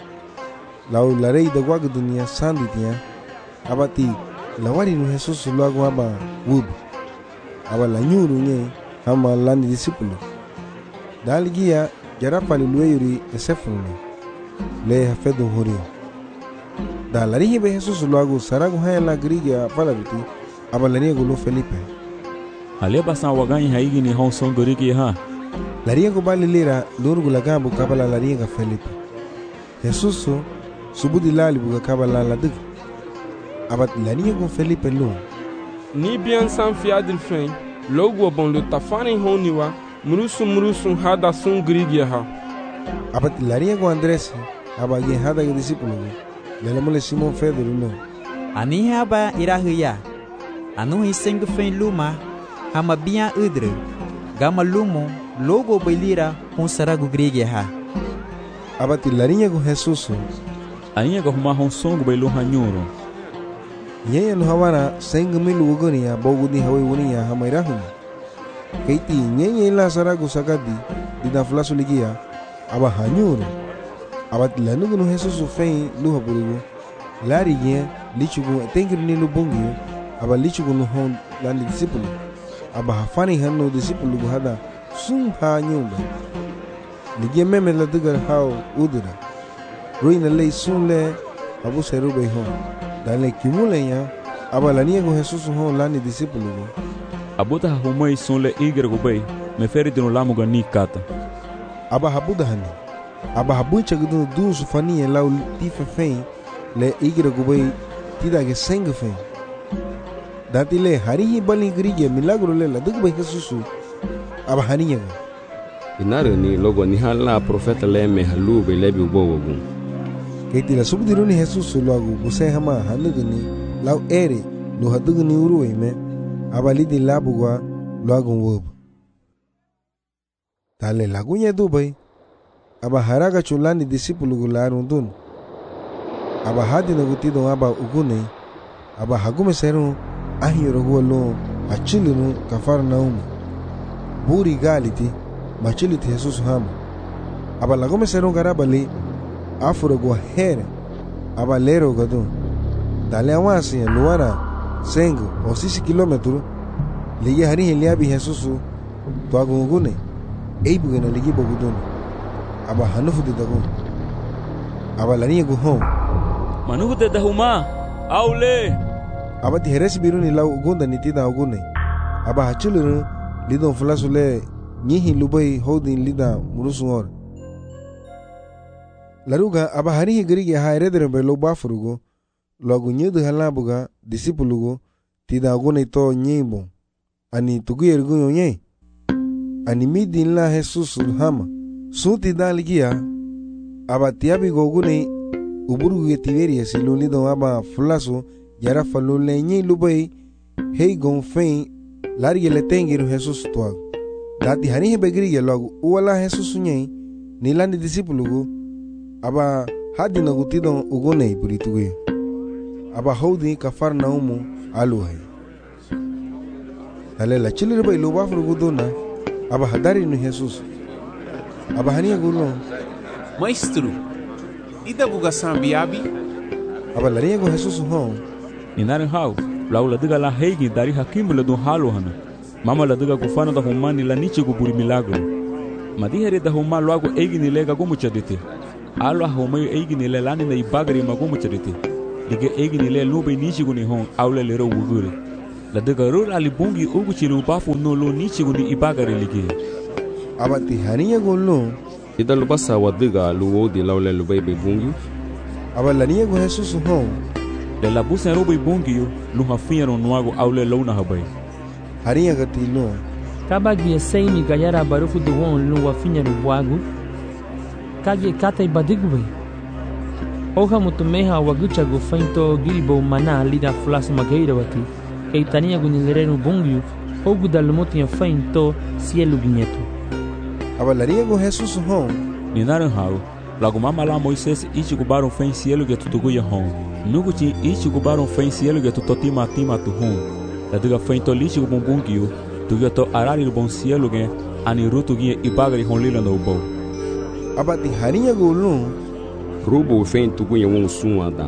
Speaker 10: lau la rei da gwagu dunia sanditia abati la wari no Jesus lo agwa ba wub aba la nyuru nye hama lani disipulo dalgia jarapali lueyuri esefunu le hafedu horio da la rihi be Jesus lo agu saragu haya la grigia palaruti aba la riego lo Felipe
Speaker 2: ale basa wagani haigi ni hon son gorigi ha
Speaker 10: la riego bali lira lurgu la gambu kabala la riega Felipe Jesus subudi lali buga kabala la dig abat la riego Felipe lo
Speaker 11: ni bien san fiadil fen logo bon lo tafani honiwa murusu murusu hada sun grigia ha
Speaker 10: abat la riego Andres aba ye hada ge discípulo le mole Simon Pedro no
Speaker 7: ani haba irahuya anu hiseng fen luma hama bia udre gama lumo logo belira hon saragu grigia ha
Speaker 10: abat la riego Jesus
Speaker 2: ania go ma hon songo belo hanyoro
Speaker 10: yeye no hawana sengu milu ugonia bogudi hawi wunia hamairahu keiti nyenye la saragu sagadi dida flasu ligia aba hanyuru abat lanugu no Jesus fei luha burugu lari ye lichugu tengiru ni lubungi aba lichugu no hon landi disciple aba hafani hanno disciple gu hada sum ha nyumba ligia meme la dugar hao udura ruina lei sunle abu serube hon dale kimule ya aba la niego Jesus hon lani disciple gu
Speaker 2: abuta humai sonle igre go bay me feri dino lamu ga ni kata
Speaker 10: aba habuda hani aba habucha gudu du sufani lau tifa fein le igre go bay tida ge seng fein dati le hari hi bali grige milagro le la dug bay Jesus aba hani ya
Speaker 4: inare ni logo ni hala profeta le me halu be lebi ubowogu
Speaker 10: keti la subdiru ni Jesus lo agu buse hama hanugni lau ere lo hadugni uruwe me abalidi labugwa lo agun wob tale lagunya dubai aba haraga chulani disipulu gularun dun aba hadina gutido aba ugune aba hagume seru ahiro gulo achilunu kafarnaum buri galiti machiliti Jesus ham aba lagume seru garabali afuro go here aba lero gadu dale awasi luara sengu o sisi kilometro liye hari heliabi Jesus to agungune eibu gena ligi bogudun aba hanufu de dago aba lani go hon
Speaker 2: manufu de dahuma aule
Speaker 10: aba ti heres biruni law ugunda nitida ugune aba hachulu lidon flasule nyihi lubai hodin lida murusungor laruga aba hari grigi ha eredere be lo bafurugo logo nyudu halabuga disipulugo tida gune to nyimbo ani tuguyer gunyo nye ani midin la Jesus hama suti daligia aba tiabi gogune uburu ge Tiberias luni do aba flaso yara falule nye lubai hey gon fein large le tengiru Jesus to dati hani begri logo wala Jesus nye ni landi disipulugo aba hadina gutido ugone burituge aba hodi kafarnaumu aluhay dale la chile ba ilo ba furgudona aba hadari no Jesus aba hania gulo
Speaker 13: maestro ida buga sambiabi
Speaker 10: aba la riego Jesus hon
Speaker 2: ninare hau laula diga la heigi dari hakim le do halo hana mama la diga kufana da humani la niche go buri milagro madihere da huma logo eigi ni lega go muchadite alo huma eigi ni lelani na ibagari mago muchadite Lige egi ni le lube nichigu ni hon aule le ro wugure. La dega ro ali bungi ugu chilu bafu no lo nichigu ni ibagare lige.
Speaker 10: Abati haniya gollo.
Speaker 4: Ida lubasa wadiga luwo di laule lube be bungi.
Speaker 10: Abalaniya go Jesus hon.
Speaker 2: Le la busa ro be bungi yo lu hafiya no nuago aule lo na habai.
Speaker 10: Haniya gati no.
Speaker 9: Kabagi seini gayara barufu do won lu wafinya no bwagu. Kage kata ibadigwe. Oha mutumeha wagucha go fainto gilbo mana lida flas magaira wati. Keitania gunilere bungi ogu dalmoto ya fainto cielo guinheto.
Speaker 10: Abalaria go Jesus hon.
Speaker 2: Ninaran hao. Lago mama la Moisés ichi gubaron fen cielo ge tutugu ya hon. Nuguchi ichi gubaron fen cielo ge tutotima tima tu hon. La diga fainto lichi go bumbungio. Tugato arari bon cielo ge ani rutu ge ibagari hon lila no bo.
Speaker 10: Abati haniya go lu.
Speaker 4: Rubo fen tugu ya won suada.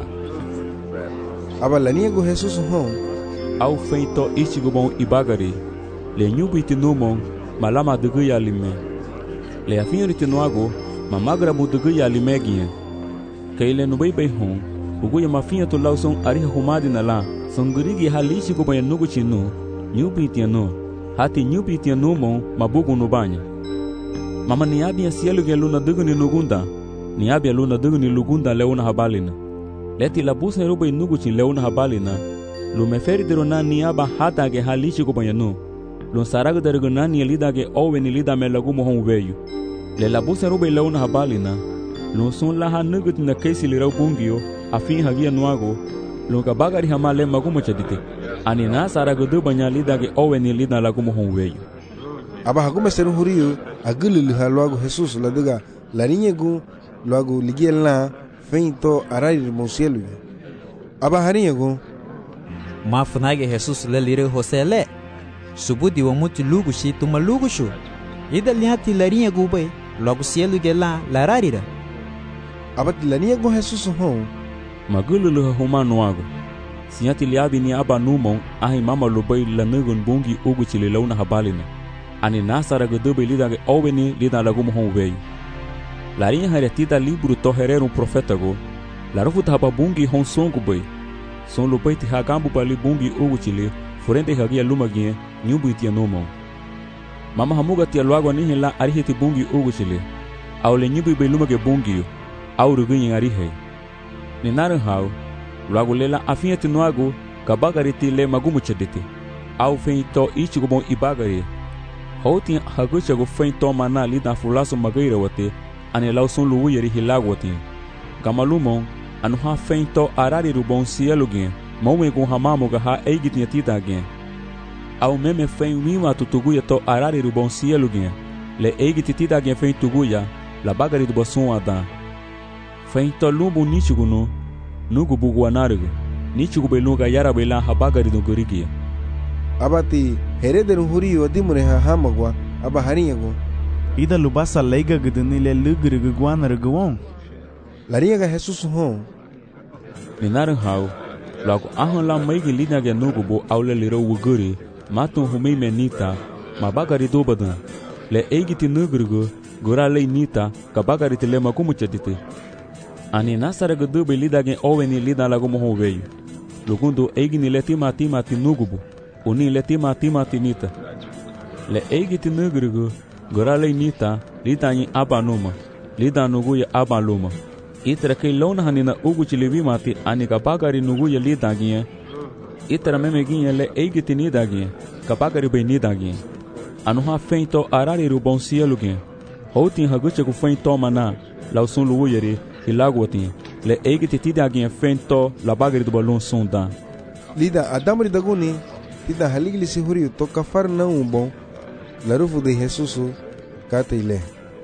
Speaker 10: Abalania go Jesus hon.
Speaker 2: Au feito ichi go bon ibagari. Le nyubu iti numon malama dugu ya lime. Le afinyo iti nuago mamagra bu dugu ya lime gien. Kaile nubai bay hon. Ugu ya mafinyo to lauson ariha humadi na la. Songurigi halishi go bon nugu chinu. Nyubu iti no. Hati nyubu iti numon mabugu nubanya. Mama niabi ya cielo ge luna dugu ni nugunda. Niabi ya luna dugu ni lugunda leona habalina. Leti la busa rubai nugu chin leona habalina. Lu meferi dero na niaba hata ge halishi go bon Lon saraga dero na ni lida ge owe ni lida me lagu mohon veyu. Le la busa rubai leona habalina. Lon son la ha nugut na kesi li rau bungio afin hagia nuago. Lon ka bagari hamale magumo chadite. Ani na saraga do banya lida ge owe ni lida lagu mohon veyu.
Speaker 10: Aba hagume seru huriyo agulu ha loago Jesus la diga la niña gu loago ligiel na feito arari mon cielo. Aba hariya gu
Speaker 7: mafunage Jesus le lire hosele. Subudi wa muti lugu shi tuma lugu shu. Ida liati larinha gubay logo cielo ge la la rarira.
Speaker 10: Abati larinha go Jesus hon.
Speaker 2: Magulu lu humano ago. Siati liabi ni aba numon ahi mama lubay la nugun bungi ugu chile launa habalina. Ani nasara go dube lida ge oweni lida lagu mohon veio. Larinha haretida libro to herero um profeta go. Larufu taba bungi hon songo bay. Son lubay ti hagambu bali bungi ugu chile. Forende hagia lumagie nyubu itia nomo. Mama hamuga tia luago ni hela ariheti bungi ugu chile. Au le nyubu ibe lumage bungi au rugunyi arihe. Ni naran hao. Luago lela afieti nuago kabagari ti le magumu chedete. Au feito ichigo bon ibagari. Houti hagucha go feito mana lida fulaso magaira wate. Ane lau son luwu yeri hilago wate. Gamalumon anu ha feito arari rubon cielo gen. Maume com hamamo ga ha eigit nyatita gen. Au meme fen wima tutuguya to arari ru bon cielo gen. Le eigit tita gen fen tuguya la bagari do boson ada. Fen to lumbu nichigu no nugu bugu anargu. Nichigu beluga yara bela ha bagari do gorigi.
Speaker 10: Abati hereder huri odimure ha hamagwa aba hariyago.
Speaker 3: Ida lubasa leiga guduni le lugru guanar guon.
Speaker 10: Lariga Jesus hon.
Speaker 2: Minaran hao. Logo ahon la maigi lina ge nugu bo aule liro wuguri. Matun humei menita. Ma bagari do badan. Le eigiti nugrugu. Gura le nita. Ka bagari te le makumu chadite. Ani nasara ge dube lida gen oweni lida lagu mohon veio. Lugundo eigini le tima tima ti nugubu. Uni le tima tima ti nita. Le eigiti nugrugu. Gura le nita. Lida yin aba numa. Lida nugu ya aba luma. Itra kei lona hanina ugu chilivi mati ani kapagari nugu ya li dagiye. Itra meme ginye le eigiti ni dagiye. Kapagari be ni dagiye. Anu ha feito arari ru bon cielo gen. Houtin haguche ku feito mana. Lau sun lugu yeri hilagu watin. Le eigiti ti dagiye feito la bagari do balon sonda.
Speaker 10: Lida adamri daguni. Tida haligli si huriu to kafar na um bom. Larufu de Jesusu kate ile.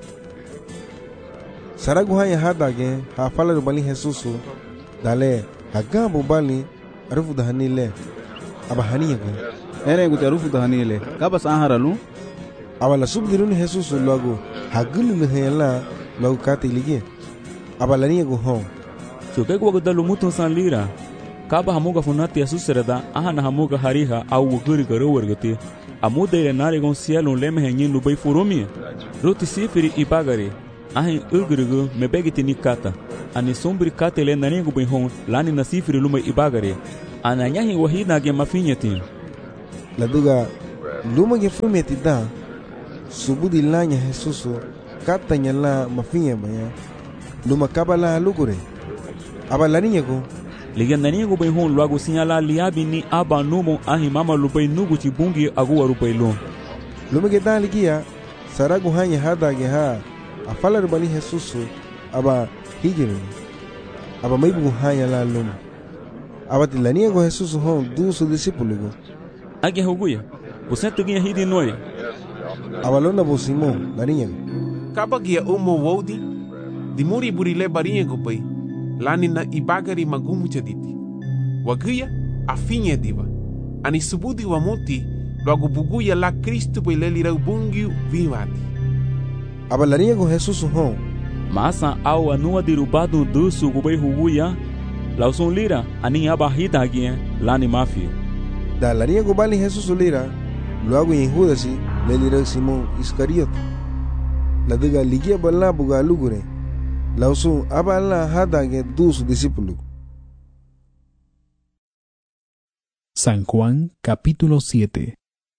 Speaker 10: Saragu hanya hada gen ha fala bali Jesusu dale hagambu bali arufu dahanile aba haniya gen
Speaker 5: ere guta arufu dahanile kabas aharalu
Speaker 10: abala subdirun Jesusu logo hagulu hela logo kate lige abala niya go hon
Speaker 2: choke go dalu mutun san lira kaba hamuga funati Jesus sereda ahana hamuga hariha au guri garo wargati amuda ile nare gon cielo leme henyin lubai furumi roti sifiri ibagari ahin ugrugu mebegiti nikata ani sombri katele naningu bin hon lani nasifiri luma ibagare ana nyahi wahida ge mafinyeti
Speaker 10: laduga luma ge fumeti da subudi lanya Jesus katanya la mafinya baya luma kabala lugure abalaninya ko
Speaker 2: liga naningu bin hon luago sinyala liabi ni aba numo ahi mama lupai nugu chibungi agu warupai lo
Speaker 10: luma ge da ligia saragu hanya hada ge ha afala rubali Jesus aba hijiru aba maibu hanya la luma aba tilania go Jesus hon du su discípulo go
Speaker 2: age huguya você tuginha hidi noi
Speaker 10: aba lona bo Simon lania
Speaker 13: kabagia umo wodi dimuri burile barinha go pai lani na ibagari magumu chaditi wagia afinha diva ani subudi wa moti logo buguya la Cristo pai lelira bungiu vivati
Speaker 10: aba lania go Jesus hon
Speaker 2: masa au anua dirubado dusu gubai huguya lauson lira ani abahita agia lani mafia
Speaker 10: da lania go bali Jesus lira logo em Judas lelira Simon Iscariote la diga ligia bala buga lugure lauson abala hada ge dos discípulos.
Speaker 8: San Juan capítulo siete.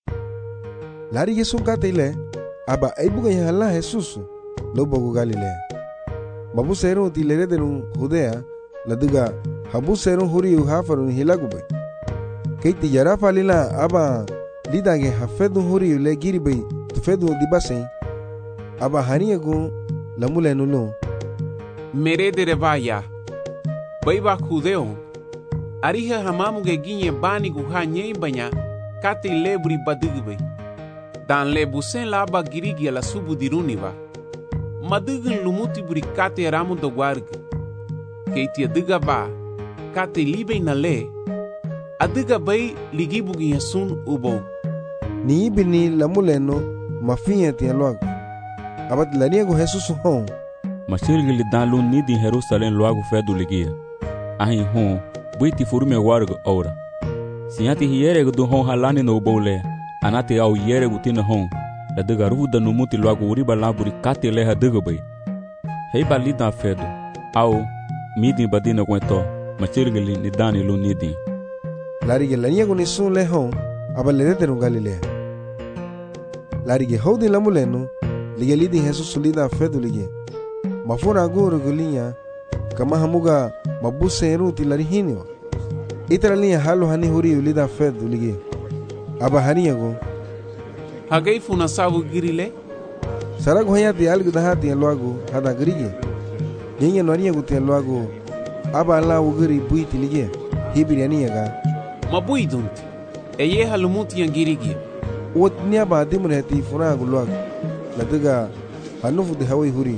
Speaker 10: Lari Jesús katile aba aibuga hala Jesus lo bogo Galilea babu seron tilere derun Judea la diga habu seron huriu hafarun hilagube keiti yara falila aba lidage hafedu huriu le giribe tufedu dibase aba haniagu lamule nulo
Speaker 13: mere derevaya baiba judeo ariha hamamu ge ginye bani gu hanye banya kati lebri badigbe dan le busen la aba girigi la subu diruniva madigin lumuti buri kate ramu do warg keiti adiga ba kate libe na le adiga bay ligi bugi yasun ubo
Speaker 10: ni ibni lamuleno mafinya ti alwag abat lania go Jesus hon
Speaker 2: machirgi li dalu ni di Jerusalem loago fedu ligia ahi hon buiti furume warg ora siati hiere do hon halani no bole anate au yere gutina hon la diga ruda no muti loago uriba laburi kate le hadiga bay hei balida fedu au midi badina kwento machirgi li ni dani lu nidi
Speaker 10: larige lania go ni sun le hon abale de no Galilea larige hodi lamuleno lige lidi Jesus sulida fedu lige mafura guru gulinya kama hamuga mabuse ruti larihini itralia halu hani huri ulida fedu lige aba haniago
Speaker 13: hagai funa sabu girile
Speaker 10: sarago hayati algu dahati alwago hada grige nyenye noania guti alwago aba la ugiri buiti lige hibiriania ga
Speaker 13: mabuidunti eye halumuti yangirigi
Speaker 10: wotnia ba dimreti funa gulwago ladiga hanufu de hawi huri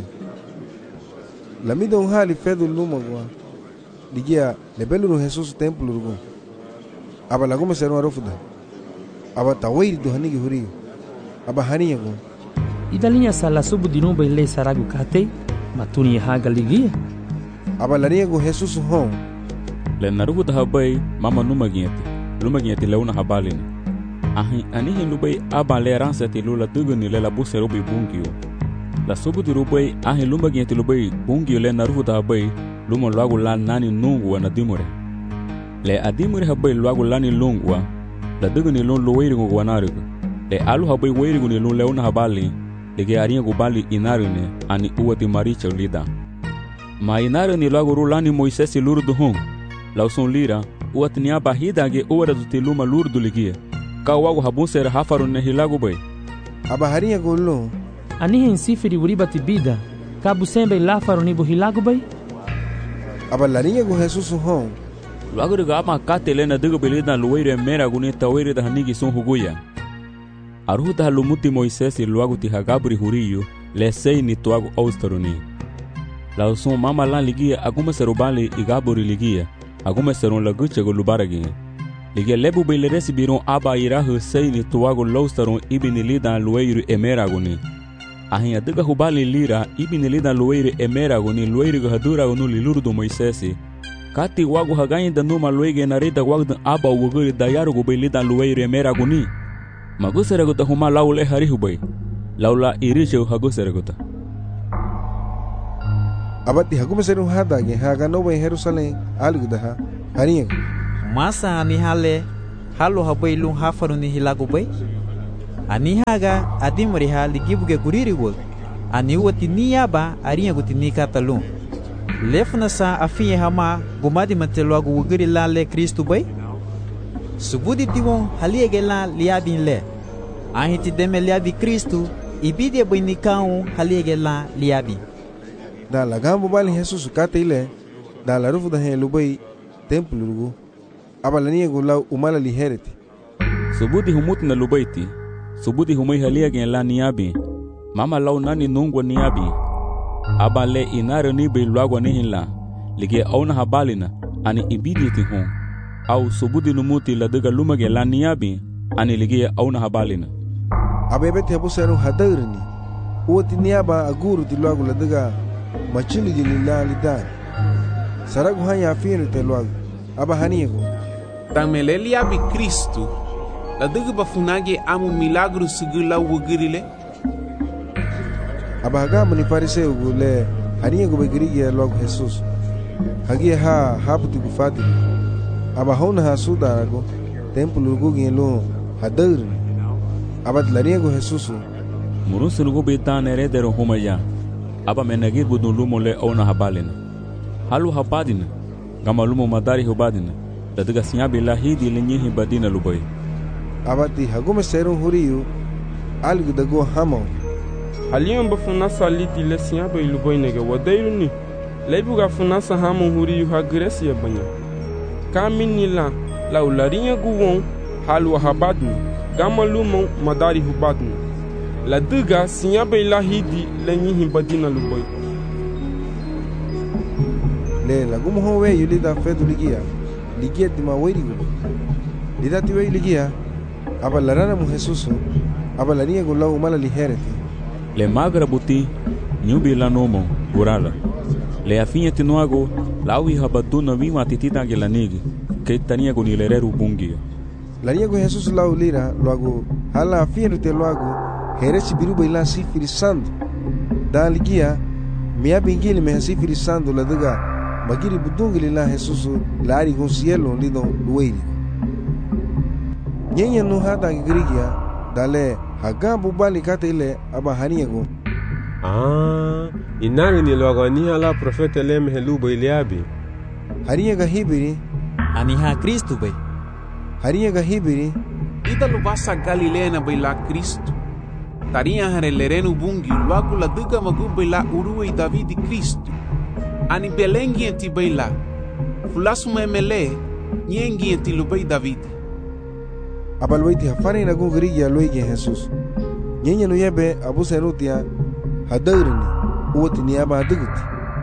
Speaker 10: lamido hali fedu luma gwa ligia lebelu no Jesus templo rugo aba lago mesero arofuda aba tawiri do hanigi huri aba haniya go
Speaker 9: idalinya sala subu dinomba ile saragu kate matuni haga ligia
Speaker 10: aba lania go Jesus hon
Speaker 2: le narugo da habai mama numa gieti luma gieti leuna habalini ahi anihi lubai aba le ransati lula duguni le la busero bi bungio la subu di rubai ahi lumba gieti lubai bungio le narugo da habai luma luago la nani nungu na dimure le adimure habai luago lani lungwa la duguni lun luwairi go wanarigo le alu habai wairi go ni lun leuna habali le ge aringa go bali inarine ani uwati maricha lida ma inarine luago rulani Moisés lurdu hon lauson lira uwati ni abahida ge uwara duti luma lurdu ligia ka wago habusera hafarun ne hilago bai
Speaker 10: aba haringa go lo
Speaker 9: anihi insifiri uribati bida kabu sembe lafaro ni buhilago bai
Speaker 10: aba laringa go Jesus hon
Speaker 2: luago riga ama katele na digo belida luwaire mera guni tawire da hanigi son huguya aruda lumuti Moisés luago ti hagabri huriyo le sei ni tuago austaruni la son mama la ligia aguma serubali igaburi ligia aguma seron la guche go lubaragi ligia lebu bele resibiron aba irahu sei ni tuago laustaron ibini lida luwaire emera guni ahin adiga hubali lira ibini lida luwaire emera guni luwaire go hadura gunu lilurdu Moisés kati wago hagain da numa luege na reda wagdan aba wuguri da yarugo bai lida luwaire emera guni magusere gota huma laule harihu bai laula irishe hagusere gota
Speaker 10: abati hagume seru hadage haga no bay Jerusalem algudaha hariego
Speaker 7: masa ani hale halo habai lung hafaru ni hilago bay ani haga adimori hali gibuge guriri wol ani wati niyaba ariego tinika talung lefna sa afiye hama gumadi matelwago wugiri la le Kristu bay subudi tiwon haliege la liabin le ahiti deme liabi Kristu ibide bay nikau haliege la liabi
Speaker 10: da la gambo bali Jesus kate ile da la rufu da hen lubai templo lugu abalani go la umala li hereti
Speaker 2: subudi humut na lubaiti subudi humai haliege la niabi mama lau nani nungwa niabi abale inare ni be lwago ni hinla lige auna habalina ani ibidi ti hon au subudi numuti la daga lumage la niabi ani lige auna habalina
Speaker 10: abebe te buseru hadarni uti niaba aguru ti lwago la daga machili jilila lidan saragu hanya afinu te lwago aba haniego
Speaker 13: tamelelia bi Kristu la daga bafunage amu milagro sigila wugirile
Speaker 10: aba hagamu ni fariseu gule haniego begirigi ya lwago Jesus hagia ha haputi gufati aba hona ha sudarago templo lugu gelo hadarni aba tlariego Jesus
Speaker 2: murus lugu betan heredero homaya aba menagir budun lumo le ona habalina halu habadina gama lumo madari hubadina daga siyabi lahidi lenyehi badina lubai
Speaker 10: abati hagume seru huriyu algu dago hamo
Speaker 11: haliyon bafuna saliti le siyabi lubai nege wadairuni leibuga funasa hamo huriyu hagresi banya kamini la la ularinya guwon halu habadina gama lumo madari hubadina la duga siyabe lahidi lenyihi badina luboy
Speaker 10: le la gumo howe yulida fedu ligia ligia di mawiri go lida ti we ligia aba larana mu Jesus aba lania go la umala li hereti
Speaker 2: le magra buti nyubi la nomo gurala le afinha tinoago lawi habatu no vi matitita gelanigi que tania go ni lereru bungio
Speaker 10: lania go Jesus la ulira loago hala afinha te loago heresi biruba ila sifiri sandu da ligia mia bingili me sifiri sandu la daga magiri budungili la Jesus la ari con cielo lido luiri nyenya no hata girigia dale hagambu bali kate ile aba haniego
Speaker 16: ah inari ni logani ala profeta lem heluba iliabi
Speaker 10: haniega hibiri
Speaker 7: ani ha Kristu be
Speaker 10: haniega hibiri
Speaker 13: ida lubasa Galilea na baila Kristu taria hare lerenu bungi lwaku la duga magu baila uruwe Davidi Kristu ani belengi enti baila fulasu memele nyengi enti lubai Davidi
Speaker 10: abalwaiti hafani na gungiri ya loigi Jesus nyenya no yebe abu serutia hadarini uoti ni aba haduguti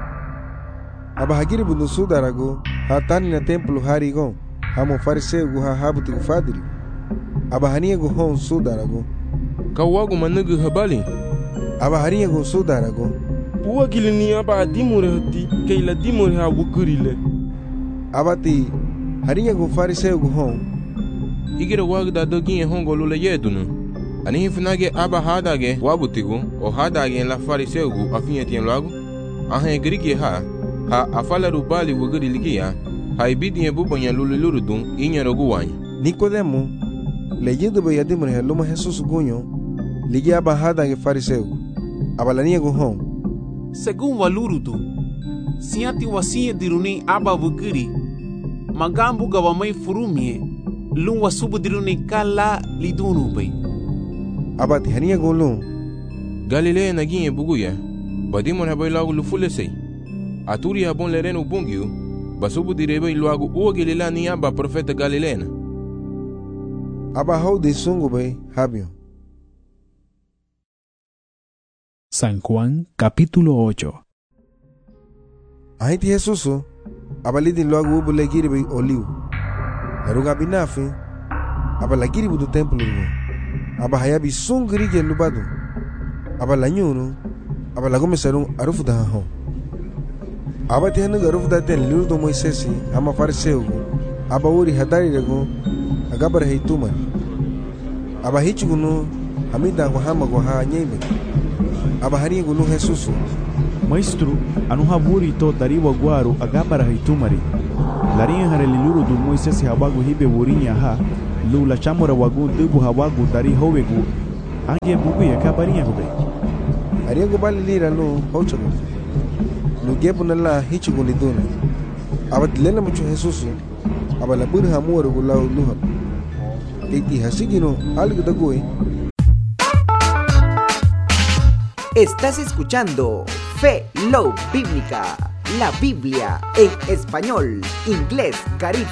Speaker 10: aba hagiri bundu sudarago hatani na templo harigon hamo fariseu gu ha habuti gufadiri aba haniego hon sudarago
Speaker 1: kawagu manugu habali
Speaker 10: aba hariego sudarago
Speaker 11: puwa gilini aba adimure hati keila dimure ha wugurile
Speaker 10: abati hariego fariseu gu hon
Speaker 1: igira wagda dogi hongo lule yedunu ani hifnage aba hadage wabutigu o hadage la fariseugu afinyetien lagu ahe grigi ha ha afala rubali wugiri ligia ha ibidi bubonya lulu lurudun inyarogu wanya
Speaker 10: Nicodemo leyendo bayadimure heluma Jesus gunyo ligia aba hadage fariseugu abalaniego hon
Speaker 13: según walurudu siati wasie diruni aba wugiri magambu gawamai furumie lungwa subu diruni kala lidunu bay
Speaker 10: abati hania golun
Speaker 1: Galilea naginye buguya badimon habay lagu lufulesei aturi habon lerenu bungiu basubu direbe lagu uwa Galilea ni aba profeta Galilea
Speaker 10: aba hau de sungu bay habio.
Speaker 8: San Juan capítulo ocho.
Speaker 10: Ahiti Jesusu abalidi lagu ubu legiri bay oliu Laruga binafi aba lagiri budu templo rugo aba hayabi sungri ge lubadu aba lanyunu aba lagume sarung arufu da ho aba tenu arufu da ten liru do Moisesi ama fariseu aba uri hadari rego agabar heitumar aba hichugunu hamida go hama go ha nyebe aba hari gulu Jesusu
Speaker 3: Maestro, anu haburi to dari waguaru agabara hitumari. Larinha hareliluru du Moisés hawagu hibe wurinya ha, lu la chamora wagu dubu hawagu dari howegu, ange bugu ya kabarinha hube.
Speaker 10: Aria gubali lira lu hochagu. Lu gebu nala hichugu liduna. Abat lena mucho Jesusu, abala buri hamuaru gulau luham. Iti hasigino algo dagui.
Speaker 17: Estás escuchando Fe Love Bíblica, la Biblia en español, inglés, caribe